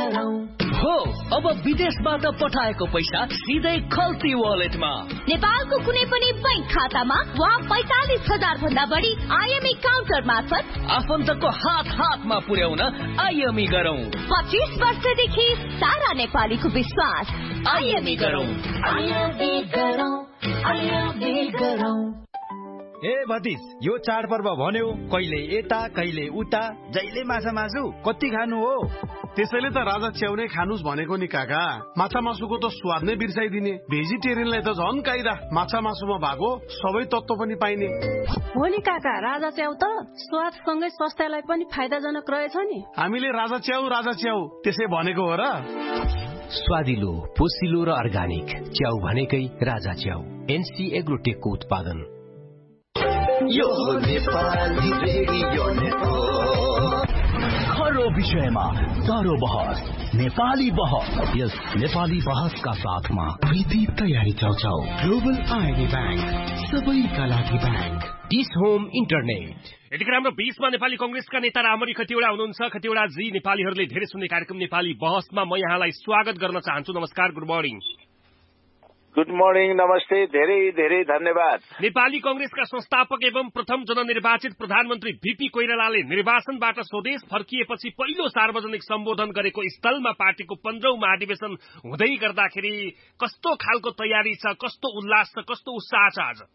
हो अब विदेशबाट पठाएको पैसा सिधै खल्ती वालेटमा, नेपालको कुनै पनि बैंक खातामा वा 45,000 भन्दा बढी आईएमई काउन्टर मार्फत आफन्तको हातमा पुर्याउन आईएमई गरौँ। 25 वर्षदेखि सारा नेपालीको विश्वास। आईएमई गरौँ। ए भतिज, यो चाडपर्व भन्यो कहिले यता कहिले उता, जहिले माछा मासु कति खानु हो? त्यसैले त राजा च्याउ नै खानुस् भनेको नि काका। माछा मासुको त स्वाद नै बिर्साइदिने, भेजिटेरियनलाई त झन् काइदा। माछा मासुमा भएको सबै तत्त्व पनि पाइने हो नि काका। राजा च्याउ त स्वादसँगै स्वास्थ्यलाई पनि फाइदाजनक रहेछ नि। हामीले राजा च्याउ त्यसै भनेको हो र? स्वादिलो, पोसिलो र अर्गानिक च्याउ भनेकै राजा च्याउ। एनसी एग्रोटेकको उत्पादन। यो नेपाली रेडियो नेटवर्क, हर विषयमा तारो बहस, नेपाली बहस। यस नेपाली बहसका साथमा प्रीति तयारी चाउचाउ, ग्लोबल आईडी बैंक, सबैका लागि बैंक, डिस होम इन्टरनेट। यतिखेर हाम्रो 20 मा नेपाली कंग्रेसका नेता रामरी खतिवडा हुनुहुन्छ। खतिवडा जी, नेपालीहरूले धेरै सुन्ने कार्यक्रम नेपाली बहसमा म यहाँलाई स्वागत गर्न चाहन्छु। नमस्कार, गुड मर्निङ। गुड मर्निङ, नमस्ते, धेरै धेरै धन्यवाद। नेपाली कंग्रेसका संस्थापक एवं प्रथम जननिर्वाचित प्रधानमन्त्री बीपी कोइरालाले निर्वाचनबाट स्वदेश फर्किएपछि पहिलो सार्वजनिक सम्बोधन गरेको स्थलमा पार्टीको 15औं महाधिवेशन हुँदै गर्दाखेरि कस्तो खालको तयारी छ, कस्तो उल्लास छ, कस्तो उत्साह छ आज?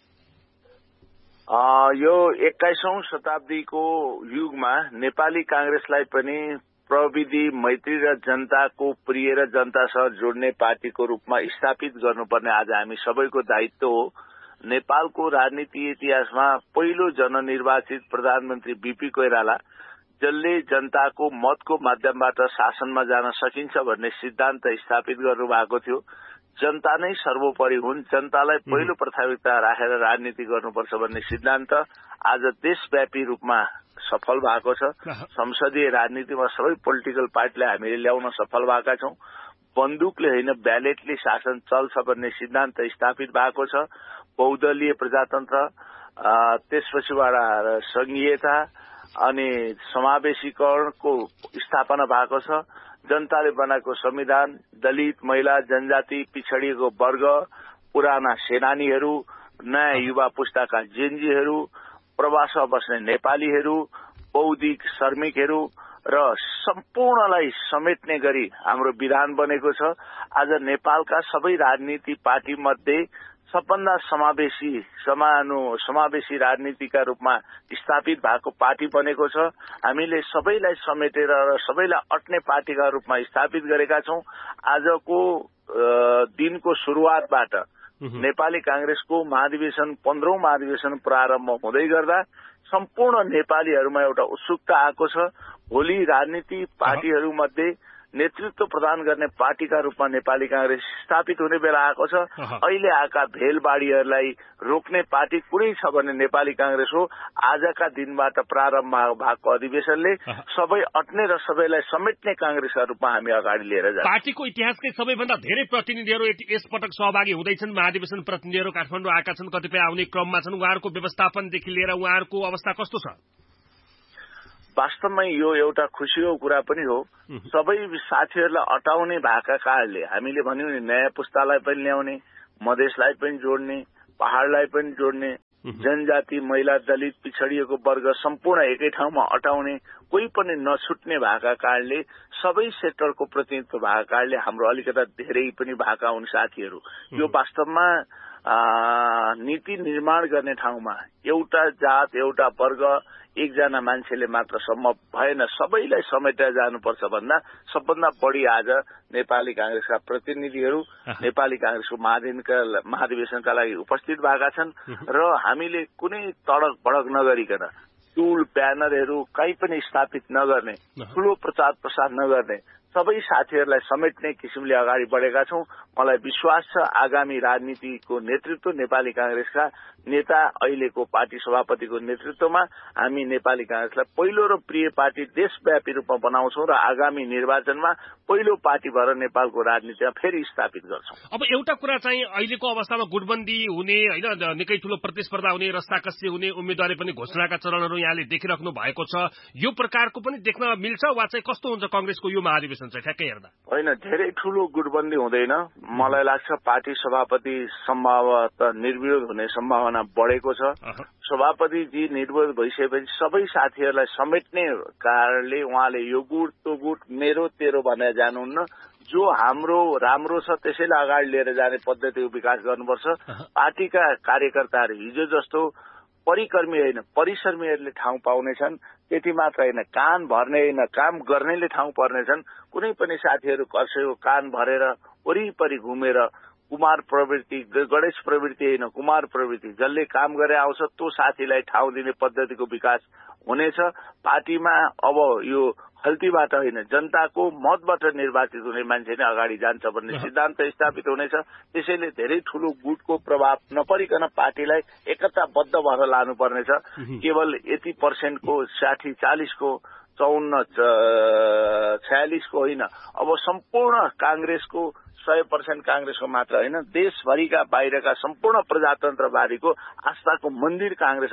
यो 21औं शताब्दीको युगमा नेपाली कांग्रेसलाई पनि प्रविधि, मैत्री र जनताको प्रिय र जनतासँग जोड्ने पार्टीको रूपमा स्थापित गर्नुपर्ने आज हामी सबैको दायित्व हो। नेपालको राजनीति इतिहासमा पहिलो जननिर्वाचित प्रधानमन्त्री बीपी कोइराला, जसले जनताको मतको माध्यमबाट शासनमा जान सकिन्छ भन्ने सिद्धान्त स्थापित गर्नु भएको थियो। जनता नै सर्वोपरि हुन्, जनतालाई पहिलो प्राथमिकता राखेर राजनीति गर्नुपर्छ भन्ने सिद्धान्त आज देशव्यापी रूपमा सफल भएको छ। संसदीय राजनीतिमा सबै पोलिटिकल पार्टीलाई हामीले ल्याउन सफल भएका छौं। बन्दुकले होइन, ब्यालेटले शासन चल्छ भन्ने सिद्धान्त स्थापित भएको छ। बहुदलीय प्रजातन्त्र, त्यसपछिबाट संघीयता अनि समावेशीकरणको स्थापना भएको छ। जनताले बनाएको संविधान, दलित, महिला, जनजाति, पिछडिएको वर्ग, पुराना सेनानीहरू, नयाँ युवा पुस्ताका जेनजीहरू, प्रवासमा बस्ने नेपालीहरू, बौद्धिक श्रमिकहरू र सम्पूर्णलाई समेट्ने गरी हाम्रो विधान बनेको छ। आज नेपालका सबै राजनीति पार्टी मध्ये सबभन्दा समावेशी राजनीतिका रूपमा स्थापित भएको पार्टी बनेको छ। हामीले सबैलाई समेटेर र सबैलाई अट्ने पार्टीका रूपमा स्थापित गरेका छौं। आजको दिनको सुरुवातबाट नेपाली कांग्रेसको महाधिवेशन 15औं महाधिवेशन प्रारम्भ हुँदै गर्दा सम्पूर्ण नेपालीहरूमा एउटा उत्सुकता आएको छ। भोलि राजनीति पार्टीहरूमध्ये नेतृत्व प्रदान गर्ने पार्टीका रूपमा नेपाली कांग्रेस स्थापित हुने बेला आएको छ। अहिले आएका भेलबाडीहरूलाई रोक्ने पार्टी कुनै छ भने नेपाली कांग्रेस हो। आजका दिनबाट प्रारम्भ भएको अधिवेशनले सबै अट्ने र सबैलाई समेट्ने कांग्रेसका रूपमा हामी अगाडि लिएर जान्छौँ। पार्टीको इतिहासकै सबैभन्दा धेरै प्रतिनिधिहरू यसपटक सहभागी हुँदैछन्। महाधिवेशन प्रतिनिधिहरू काठमाडौँ आएका छन्, कतिपय आउने क्रममा छन्। उहाँहरूको व्यवस्थापनदेखि लिएर उहाँहरूको अवस्था कस्तो छ? वास्तवमा यो एउटा खुसीको कुरा पनि हो। सबै साथीहरूलाई अटाउने भएका कारणले हामीले भन्यौं नि, नयाँ पुस्तालाई पनि ल्याउने, मधेसलाई पनि जोड्ने, पहाड़लाई पनि जोड्ने, जनजाति, महिला, दलित, पिछडिएको वर्ग सम्पूर्ण एकै ठाउँमा अटाउने, कोही पनि नछुट्ने भएका कारणले, सबै सेक्टरको प्रतिनिधित्व भएको कारणले हाम्रो अलिकता धेरै पनि भएका हुन् साथीहरू। यो वास्तवमा नीति निर्माण गर्ने ठाउँमा एउटा जात, एउटा वर्ग, एकजना मान्छेले मात्र सम्भव भएन, सबैलाई समेटेर जानुपर्छ भन्दा सबभन्दा बढी आज नेपाली कांग्रेसका प्रतिनिधिहरू नेपाली कांग्रेसको महाधिवेशनका लागि उपस्थित भएका छन् र हामीले कुनै तडक भडक नगरिकन, टुल ब्यानरहरू कहीँ पनि स्थापित नगर्ने, ठूलो प्रचार प्रसार नगर्ने, सबै साथीहरूलाई समेट्ने किसिमले अगाडि बढेका छौं। मलाई विश्वास छ आगामी राजनीतिको नेतृत्व नेपाली कांग्रेसका नेता, अहिलेको पार्टी सभापतिको नेतृत्वमा हामी नेपाली कांग्रेसलाई पहिलो र प्रिय पार्टी देशव्यापी रूपमा बनाउँछौं र आगामी निर्वाचनमा पहिलो पार्टी भएर नेपालको राजनीतिमा फेरि स्थापित गर्छौं। अब एउटा कुरा चाहिँ अहिलेको अवस्थामा गुटबन्दी हुने, हैन, निकै ठूलो प्रतिस्पर्धा हुने, रस्साकस्सी हुने, उम्मेदवारी पनि घोषणाका चरणहरू यहाँले देखिराख्नु भएको छ, यो प्रकारको पनि देख्न मिल्छ वा चाहिँ कस्तो हुन्छ कांग्रेसको यो महाधिवेशन चाहिँ ठ्याक्कै हेर्दा? होइन, धेरै ठूलो गुटबन्दी हुँदैन। मलाई लाग्छ पार्टी सभापति सम्भवतः निर्विरोध हुने सम्भावना बढेको छ। सभापतिजी निर्विरोध भइसकेपछि सबै साथीहरूलाई समेट्ने कारणले उहाँले यो गुट त्यो गुट मेरो तेरो भनेर जानुहुन्न। जो हाम्रो राम्रो छ त्यसैलाई अगाडि लिएर जाने पद्धतिको विकास गर्नुपर्छ। पार्टीका कार्यकर्ताहरू हिजो जस्तो परिकर्मी होइन परिश्रमीहरूले ठाउँ पाउनेछन्। त्यति मात्र होइन, कान भर्ने होइन काम गर्नेले ठाउँ पर्नेछन्। कुनै पनि साथीहरू कसैको कान भरेर वरिपरि घुमेर कुमार प्रवृत्ति, गणेश प्रवृत्ति होइन कुमार प्रवृत्ति, जसले काम गरे आउँछ त्यो साथीलाई ठाउँ दिने पद्धतिको विकास हुनेछ। पार्टीमा अब यो खल्तीबाट होइन जनताको मतबाट निर्वाचित हुने मान्छे नै अगाडि जान्छ भन्ने सिद्धान्त स्थापित हुनेछ। त्यसैले धेरै ठूलो गुटको प्रभाव नपरिकन पार्टीलाई एकताबद्ध भएर लानुपर्नेछ। केवल यति पर्सेन्टको 60-40 को 54-46 को होइन, अब सम्पूर्ण कांग्रेसको 100% कांग्रेसको मात्र होइन, देशभरिका बाहिरका सम्पूर्ण प्रजातन्त्रवादीको आस्थाको मन्दिर कांग्रेस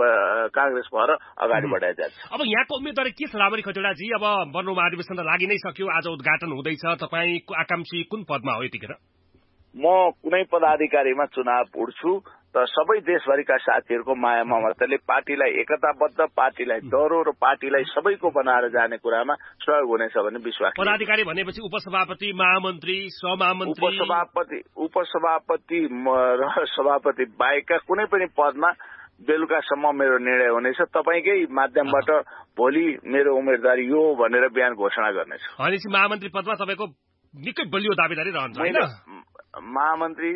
भएर अगाडि बढाइ जान्छ। अब यहाँको उम्मेदवार के छ रामरी खतिवड़ाजी? अब बर्नो महाधिवेशन त लागि नै सक्यो, आज उद्घाटन हुँदैछ। तपाईँ आकांक्षी कुन पदमा हो यतिखेर? म कुनै पदाधिकारीमा चुनाव उड्छु त सबै देशभरिका साथीहरूको माया ममताले पार्टीलाई एकताबद्ध, पार्टीलाई डरो र पार्टीलाई सबैको बनाएर जाने कुरामा सहयोग हुनेछ भन्ने विश्वास। पदाधिकारी भनेपछि उपसभापति, महामन्त्री, सहमहामन्त्री, उपसभापति र सभापति बाहेकका कुनै पनि पदमा बेलुकासम्म मेरो निर्णय हुनेछ। तपाईँकै माध्यमबाट भोलि मेरो उम्मेदवारी यो भनेर बिहान घोषणा गर्नेछ। भनेपछि महामन्त्री पदमा तपाईँको निकै बलियो दावेदारी रहन्छ हैन? महामन्त्री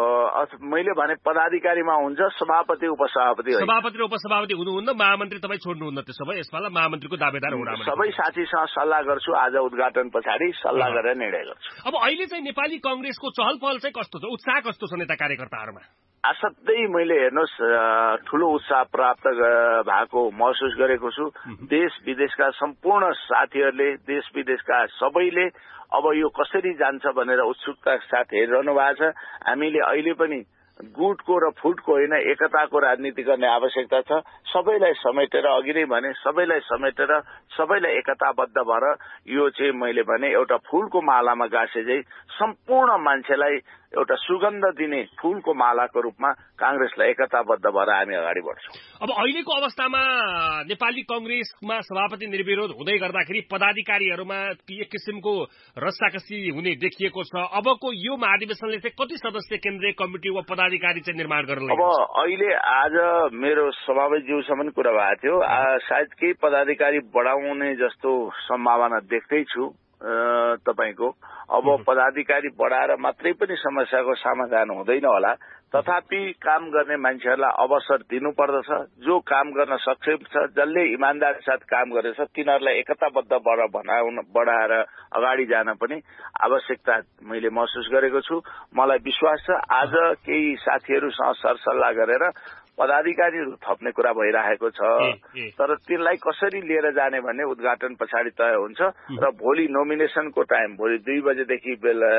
मैले भने पदाधिकारीमा हुन्छ, सभापति उपसभापति होइन। सभापति र उपसभापति हुनुहुन्न, महामन्त्री तपाईँ छोड्नुहुन्न। त्यसो भए यसपाला महामन्त्रीको दावेदार हो। सबै साथीसँग सल्लाह गर्छु, आज उद्घाटन पछाडि सल्लाह गरेर निर्णय गर्छु। अब अहिले चाहिँ नेपाली कांग्रेसको चहल पहल चाहिँ कस्तो छ, उत्साह कस्तो छ नेता कार्यकर्ताहरूमा? असाध्यै मैले हेर्नुहोस् ठूलो उत्साह प्राप्त भएको महसुस गरेको छु। देश विदेशका सम्पूर्ण साथीहरूले, देश विदेशका सबैले अब यो कसरी जान्छ भनेर उत्सुकता साथ हेरिरहनु भएको छ। हामीले अहिले पनि गुटको र फुटको होइन एकताको राजनीति गर्ने आवश्यकता छ। सबैलाई समेटेर, अघि नै भने सबैलाई समेटेर सबैलाई एकताबद्ध भएर यो चाहिँ मैले भने एउटा फूलको मालामा गाँसे चाहिँ सम्पूर्ण मान्छेलाई एउटा सुगन्ध दिने फूलको मालाको रूपमा कांग्रेसलाई एकताबद्ध भएर हामी अगाडि बढ्छौँ। अब अहिलेको अवस्थामा नेपाली कांग्रेसमा सभापति निर्विरोध हुँदै गर्दाखेरि पदाधिकारीहरूमा एक किसिमको रस्साकसी हुने देखिएको छ। अबको यो महाधिवेशनले चाहिँ कति सदस्य केन्द्रीय कमिटी वा पदाधिकारी चाहिँ निर्माण गर्न अब अहिले आज मेरो सभापतिज्यूसँग कुरा भएको थियो, सायद केही पदाधिकारी बढाउने जस्तो सम्भावना देख्दैछु तपाईको। अब पदाधिकारी बढाएर मात्रै पनि समस्याको समाधान हुँदैन होला, तथापि काम गर्ने मान्छेहरूलाई अवसर दिनुपर्दछ। जो काम गर्न सक्षम छ, जसले इमानदारी साथ काम गरेछ, तिनीहरूलाई एकताबद्ध बढाएर अगाडि जान पनि आवश्यकता मैले महसुस गरेको छु। मलाई विश्वास छ आज केही साथीहरूसँग सरसल्लाह गरेर पदाधिकारीहरू थप्ने कुरा भइरहेको छ, तर तिनलाई कसरी लिएर जाने भन्ने उद्घाटन पछाडि तय हुन्छ। र भोलि नोमिनेसनको टाइम भोलि 2 बजेदेखि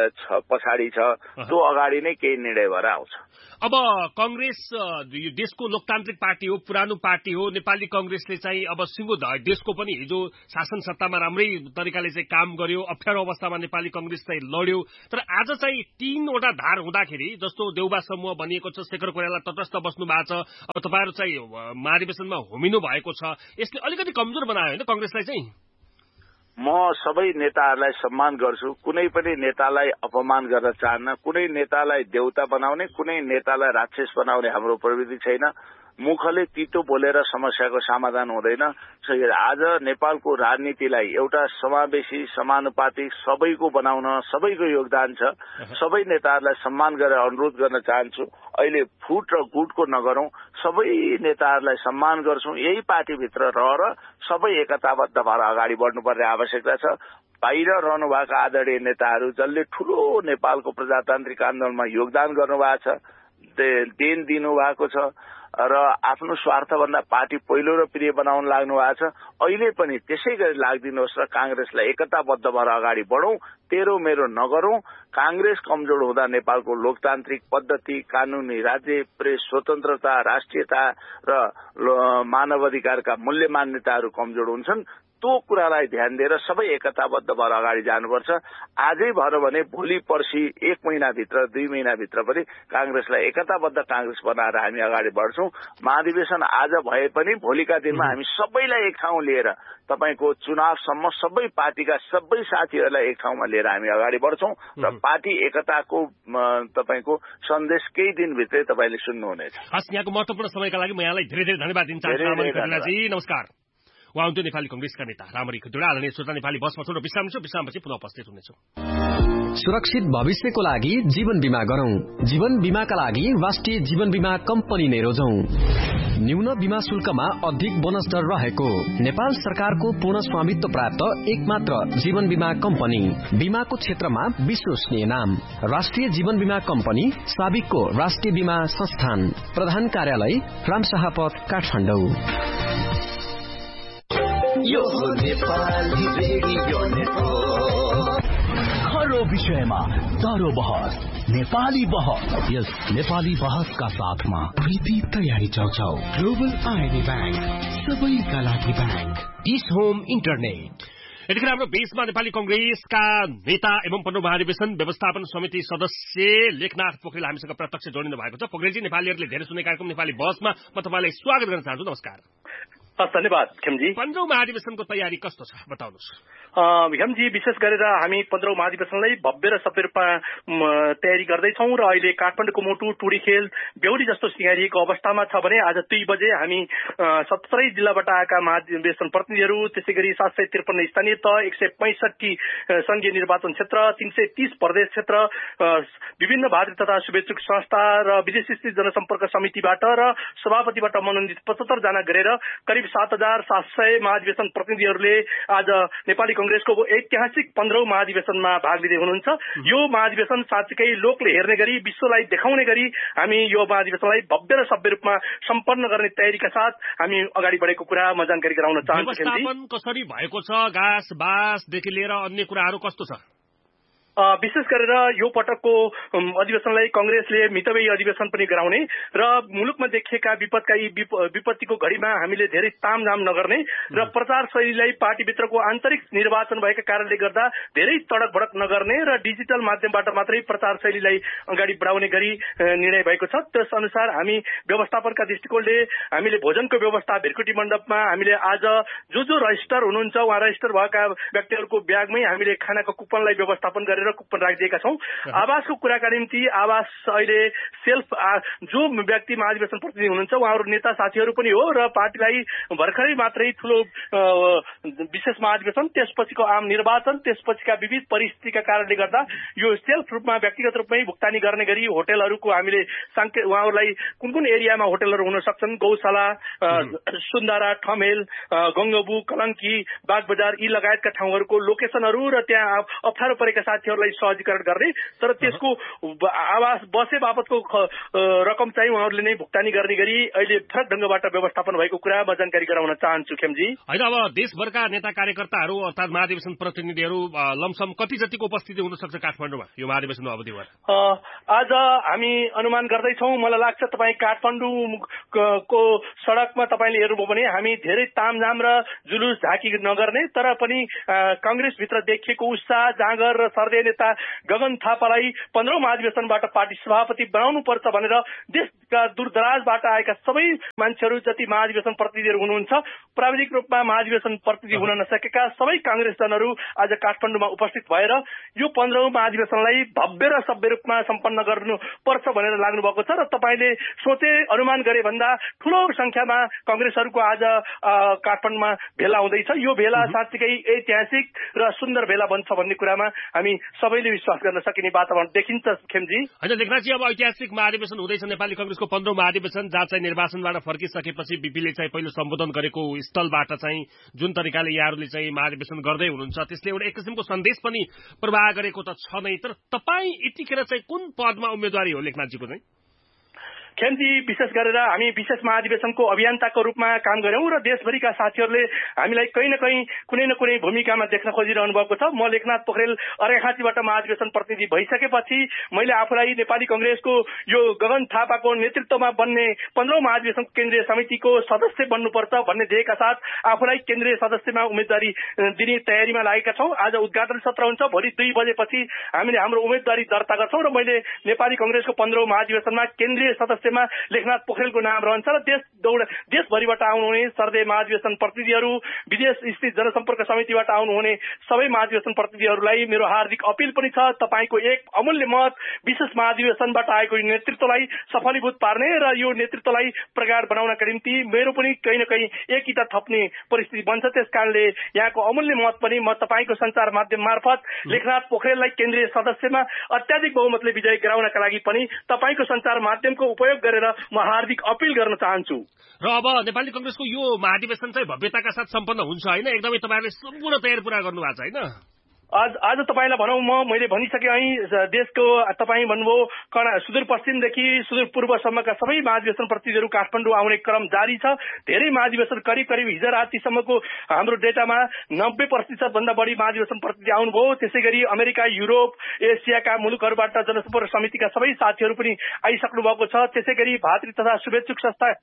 पछाडि छ, त्यो अगाडि नै केही निर्णय भएर आउँछ। अब कांग्रेस यो देशको लोकतान्त्रिक पार्टी हो, पुरानो पार्टी हो। नेपाली कांग्रेसले चाहिँ अब सिंगो देशको पनि हिजो शासन सत्तामा राम्रै तरिकाले चाहिँ काम गर्यो, अप्ठ्यारो अवस्थामा नेपाली कांग्रेस चाहिँ लड्यो। तर आज चाहिँ 3वटा धार हुँदाखेरि, जस्तो देउबा समूह भनिएको छ, शेखर कोइराला तटस्थ बस्नु भएको छ, अब तपाईहरु चाहिँ महाधिवेशनमा होमिनु भएको छ, यसले अलिकति कमजोर बनायो हैन कांग्रेसलाई चाहिँ? म सबै नेताहरूलाई सम्मान गर्छु, कुनै पनि नेतालाई अपमान गर्न चाहन्न, कुनै नेतालाई देउता बनाउने, कुनै नेतालाई राक्षस बनाउने हाम्रो प्रवृत्ति छैन। मुखले तितो बोलेर समस्याको समाधान हुँदैन। आज नेपालको राजनीतिलाई एउटा समावेशी, समानुपातिक, सबैको बनाउन सबैको योगदान छ। सबै नेताहरूलाई सम्मान गरेर अनुरोध गर्न चाहन्छु, अहिले फुट र गुटको नगरौं, सबै नेताहरूलाई सम्मान गर्छौं। यही पार्टीभित्र रहेर सबै एकताबद्ध भएर अगाडि बढ्नुपर्ने आवश्यकता छ। बाहिर रहनुभएका आदरणीय नेताहरू जसले ठूलो नेपालको प्रजातान्त्रिक आन्दोलनमा योगदान गर्नुभएको छ, देन दिनुभएको छ र आफ्नो स्वार्थभन्दा पार्टी पहिलो र प्रिय बनाउन लाग्नु भएको छ। अहिले पनि त्यसै गरी लाग्दिनुहोस् र कांग्रेसलाई एकताबद्ध भएर अगाडि बढौं, तेरो मेरो नगरौं। कांग्रेस कमजोर हुँदा नेपालको लोकतान्त्रिक पद्धति, कानूनी राज्य, प्रेस स्वतन्त्रता, राष्ट्रियता र मानवाधिकारका मूल्य मान्यताहरू कमजोर हुन्छन्। त्यो कुरालाई ध्यान दिएर सबै एकताबद्ध भएर अगाडि जानुपर्छ। आजै भएर भने भोलि पर्सि 1 महिनाभित्र 2 महिनाभित्र पनि कांग्रेसलाई एकताबद्ध कांग्रेस बनाएर हामी अगाडि बढ्छौं। महाधिवेशन आज भए पनि भोलिका दिनमा हामी सबैलाई एक ठाउँ लिएर तपाईको चुनावसम्म सबै पार्टीका सबै साथीहरूलाई एक ठाउँमा लिएर हामी अगाडि बढ्छौं र पार्टी एकताको तपाईको सन्देश केही दिनभित्रै तपाईले सुन्नुहुनेछ। हस्, यहाँको महत्त्वपूर्ण समयका लागि म यहाँलाई धेरै धेरै धन्यवाद दिन चाहन्छु। नमस्कार। उहाँ हुन्थ्यो नेपाली कंग्रेसका नेता रामरी खतिवडा। आदरणीय श्रोता, नेपाली बसमा छौं र विश्रामपछि पुनः उपस्थित हुनेछौं। सुरक्षित भविष्यको लागि जीवन बीमा गरौं। जीवन बीमाका लागि राष्ट्रिय जीवन बीमा कम्पनी नै रोजौं। न्यून बीमा शुल्कमा अधिक बोनस दर रहेको नेपाल सरकारको पूर्ण स्वामित्व प्राप्त एकमात्र जीवन बीमा कम्पनी। बीमाको क्षेत्रमा विश्वसनीय नाम राष्ट्रिय जीवन बीमा कम्पनी, साबिकको राष्ट्रिय बीमा संस्थान। प्रधान कार्यालय रामशाहपथ, काठमाडौँ। यो नेपाली रेडियो नेटवर्क, हर विषयमा दरो बहस, नेपाली बहस। यस नेपाली बहसका साथमा प्रीति तयारी चौचाउ, ग्लोबल आइनी ब्याङ्क, सबैका लागि ब्याङ्क, इस होम इन्टरनेट। यतिखेर हाम्रो बीचमा नेपाली कंग्रेसका नेता एवं 15औं महाधिवेशन व्यवस्थापन समिति सदस्य लेखनाथ पोखरेल हामीसँग प्रत्यक्ष जोडिनु भएको छ। पोखरेलजी, नेपालीहरूले धेरै सुने कार्यक्रम नेपाली बसमा म तपाईलाई स्वागत गर्न चाहन्छु। नमस्कार। धन्यवाद खेमजी। 15औं महाधिवेशनको तयारी कस्तो छ बताउनुहोस्। खेमजी, विशेष गरेर हामी 15औं महाधिवेशनलाई भव्य र सभ्य रूपमा तयारी गर्दैछौँ र अहिले काठमाडौँको मोटु, टुडीखेल, बेहुली जस्तो सिँगारिएको अवस्थामा छ भने आज 2 बजे हामी 17 जिल्लाबाट आएका महाधिवेशन प्रतिनिधिहरू, त्यसै गरी 753 स्थानीय तह, 165 संघीय निर्वाचन क्षेत्र, 330 प्रदेश क्षेत्र, विभिन्न भारतीय तथा शुभेच्छुक संस्था र विदेश स्थित जनसम्पर्क समितिबाट र सभापतिबाट मनोनित 75 जना गरेर करिब 7,700 महाधिवेशन प्रतिनिधिहरूले आज नेपाली कंग्रेसको ऐतिहासिक 15औं महाधिवेशनमा भाग लिँदै हुनुहुन्छ। यो महाधिवेशन साँच्चै लोकले हेर्ने गरी, विश्वलाई देखाउने गरी हामी यो महाधिवेशनलाई भव्य र सभ्य रूपमा सम्पन्न गर्ने तयारीका साथ हामी अगाडि बढेको कुरा म जानकारी गराउन चाहन्छु। व्यवस्थापन कसरी भएको छ? घाँस बाँसदेखि लिएर अन्य कुराहरू कस्तो छ? विशेष गरेर यो पटकको अधिवेशनलाई कंग्रेसले मितव्ययी अधिवेशन पनि गराउने र मुलुकमा देखिएका विपत्तिको घडीमा हामीले धेरै तामझाम नगर्ने र प्रचार शैलीलाई पार्टीभित्रको आन्तरिक निर्वाचन भएका कारणले गर्दा धेरै तडक भडक नगर्ने र डिजिटल माध्यमबाट मात्रै प्रचार शैलीलाई अगाडि बढाउने गरी निर्णय भएको छ। त्यस अनुसार हामी व्यवस्थापनका दृष्टिकोणले हामीले भोजनको व्यवस्था भिरकुटी मण्डपमा हामीले आज जो रजिस्टर हुनुहुन्छ उहाँ रजिस्टर भएका व्यक्तिहरूको ब्यागमै हामीले खानाको कुपनलाई व्यवस्थापन गरेर कुपन राखिदिएका छौं। आवासको कुराका निम्ति आवास अहिले सेल्फ जो व्यक्ति महाधिवेशन प्रतिनिधि हुनुहुन्छ उहाँहरू नेता साथीहरू पनि हो र पार्टीलाई भर्खरै मात्रै ठूलो विशेष महाधिवेशन, त्यसपछिको आम निर्वाचन, त्यसपछिका विविध परिस्थितिका कारणले गर्दा यो सेल्फ रूपमा व्यक्तिगत रूपमै भुक्तानी गर्ने गरी होटलहरूको हामीले उहाँहरूलाई कुन कुन एरियामा होटलहरू हुन सक्छन्, गौशाला, सुन्दारा, ठमेल, गंगबु, कलंकी, बागबजार यी लगायतका ठाउँहरूको लोकेशनहरू र त्यहाँ अप्ठ्यारो परेका साथीहरूलाई सहजीकरण गर्ने, तर त्यसको आवास बसे बापतको रकम चाहिँ उहाँहरूले नै भुक्तानी गर्ने गरी अहिले फरक ढंगबाट व्यवस्थापन भएको कुरा म जानकारी गराउन चाहन्छु। खेमजी, होइन, अब देशभरका नेता कार्यकर्ताहरू अर्थात महाधिवेशन प्रतिनिधिहरू लमसम कति जतिको उपस्थिति हुन सक्छ काठमाडौँमा यो महाधिवेशनको अवधिमा? आज हामी अनुमान गर्दैछौँ, मलाई लाग्छ तपाईँ काठमाडौँको सड़कमा तपाईँले हेर्नुभयो भने हामी धेरै तामझाम र जुलुस झाँकी नगर्ने, तर पनि कंग्रेसभित्र देखिएको उत्साह, जाँगर र सर्दै नेता गगन थापालाई 15औं महाधिवेशनबाट पार्टी सभापति बनाउनु पर्छ भनेर देशका दूरदराजबाट आएका सबै मान्छेहरू जति महाधिवेशन प्रतिनिधिहरू हुनुहुन्छ, प्राविधिक रूपमा महाधिवेशन प्रतिनिधि हुन नसकेका सबै कांग्रेसजनहरू आज काठमाडौँमा उपस्थित भएर यो 15औं महाधिवेशनलाई भव्य र सभ्य रूपमा सम्पन्न गर्नुपर्छ भनेर लाग्नु भएको छ र तपाईँले सोचे अनुमान गरे भन्दा ठूलो संख्यामा कंग्रेसहरूको आज काठमाडौँमा भेला हुँदैछ। यो भेला साँच्चै ऐतिहासिक र सुन्दर भेला बन्छ भन्ने कुरामा हामी सबैले विश्वास गर्न सकिने वातावरण देखिन्छ। खेमजी, होइन लेखनाथजी, अब ऐतिहासिक महाधिवेशन हुँदैछ नेपाली कंग्रेसको 15औं महाधिवेशन, जहाँ चाहिँ निर्वाचनबाट फर्किसकेपछि बीपीले चाहिँ पहिलो सम्बोधन गरेको स्थलबाट चाहिँ जुन तरिकाले यहाँहरूले चाहिँ महाधिवेशन गर्दै हुनुहुन्छ त्यसले एउटा एक किसिमको सन्देश पनि प्रवाह गरेको त छ नै, तर तपाईँ यतिखेर चाहिँ कुन पदमा उम्मेदवारी हो लेखनाथजीको चाहिँ? खेमजी विशेष गरेर हामी विशेष महाधिवेशनको अभियन्ताको रूपमा काम गर्यौं र देशभरिका साथीहरूले हामीलाई कहीँ न कहीँ कुनै न कुनै भूमिकामा देख्न खोजिरहनु भएको छ। म लेखनाथ पोखरेल अर्घाखाँचीबाट महाधिवेशन प्रतिनिधि भइसकेपछि मैले आफूलाई नेपाली कंग्रेसको यो गगन थापाको नेतृत्वमा बन्ने 15औं महाधिवेशन केन्द्रीय समितिको सदस्य बन्नुपर्छ भन्ने ध्येयका साथ आफूलाई केन्द्रीय सदस्यमा उम्मेदवारी दिने तयारीमा लागेका छौं। आज उद्घाटन सत्र हुन्छ, भोलि 2 बजेपछि हामीले हाम्रो उम्मेदवारी दर्ता गर्छौं र मैले नेपाली कंग्रेसको 15औं महाधिवेशनमा केन्द्रीय सदस्यमा लेखनाथ पोखरेलको नाम रहन्छ र देशभरिबाट आउनुहुने सर्दे महाधिवेशन प्रतिनिधिहरू, विदेश स्थित जनसम्पर्क समितिबाट आउनुहुने सबै महाधिवेशन प्रतिनिधिहरूलाई मेरो हार्दिक अपील पनि छ, तपाईको एक अमूल्य मत विशेष महाधिवेशनबाट आएको यो नेतृत्वलाई सफलीभूत पार्ने र यो नेतृत्वलाई प्रगाढ बनाउनका निम्ति मेरो पनि कहीँ न कहीँ एकता थप्ने परिस्थिति बन्छ। त्यसकारणले यहाँको अमूल्य मत पनि म तपाईको संचार माध्यम मार्फत लेखनाथ पोखरेललाई केन्द्रीय सदस्यमा अत्याधिक बहुमतले विजय गराउनका लागि पनि तपाईको संचार माध्यमको उपयोग गरेर म हार्दिक अपील गर्न चाहन्छु। र अब नेपाली कंग्रेसको यो महाधिवेशन चाहिँ भव्यताका साथ सम्पन्न हुन्छ हैन? एकदमै तपाईहरुले सम्पूर्ण तयारी पूरा गर्नु भएको छ हैन? आज तपाईलाई भनौं मैले भनिसके है, देशको तपाई भन्नुभयो सुदूरपश्चिमदेखि सुदूरपूर्वसम्मका सबै महाधिवेशन प्रतिनिधिहरू काठमाडौँ आउने क्रम जारी छ। धेरै महाधिवेशन करिब हिजो रातिसम्मको हाम्रो डेटामा 90% भन्दा बढी महाधिवेशन प्रतिनिधि आउनुभयो। त्यसैगरी अमेरिका, युरोप, एसियाका मुलुकहरूबाट जनसम्पर्क समितिका सबै साथीहरू पनि आइसक्नु भएको छ। त्यसैगरी भातृ तथा शुभेच्छुक संस्था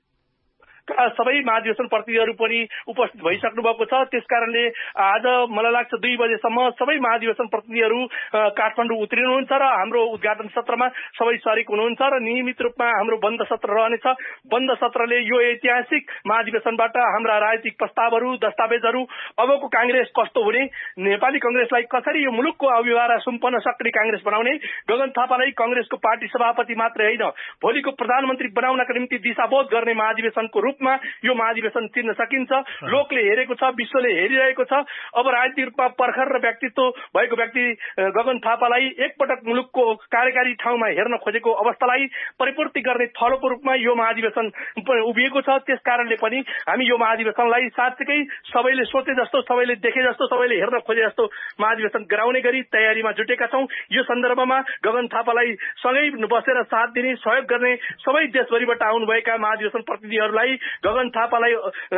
सबै महाधिवेशन प्रतिनिधिहरू पनि उपस्थित भइसक्नु भएको छ। त्यसकारणले आज मलाई लाग्छ 2 बजेसम्म सबै महाधिवेशन प्रतिनिधिहरू काठमाडौँ उत्रिनुहुन्छ र हाम्रो उद्घाटन सत्रमा सबै सरिक हुनुहुन्छ र नियमित रूपमा हाम्रो बन्द सत्र रहनेछ। बन्द सत्रले यो ऐतिहासिक महाधिवेशनबाट हाम्रा राजनीतिक प्रस्तावहरू, दस्तावेजहरू, अबको कांग्रेस कस्तो हुने, नेपाली कांग्रेसलाई कसरी यो मुलुकको अभिवारा सुम्पन सक्ने कांग्रेस बनाउने, गगन थापालाई कांग्रेसको पार्टी सभापति मात्रै होइन भोलिको प्रधानमन्त्री बनाउनका निम्ति दिशाबोध गर्ने महाधिवेशनको रूपमा यो महाधिवेशन चिन्न सकिन्छ। लोकले हेरेको छ, विश्वले हेरिरहेको छ। अब राजनीतिक रूपमा पर्खर र व्यक्तित्व भएको व्यक्ति गगन थापालाई एकपटक मुलुकको कार्यकारी ठाउँमा हेर्न खोजेको अवस्थालाई परिपूर्ति गर्ने थलोको रूपमा यो महाधिवेशन उभिएको छ। त्यसकारणले पनि हामी यो महाधिवेशनलाई साँच्चै सबैले सोचे जस्तो, सबैले देखे जस्तो, सबैले हेर्न खोजे जस्तो महाधिवेशन गराउने गरी तयारीमा जुटेका छौं। यो सन्दर्भमा गगन थापालाई सँगै बसेर साथ दिने, सहयोग गर्ने सबै देशभरिबाट आउनुभएका महाधिवेशन प्रतिनिधिहरूलाई गगन थापालाई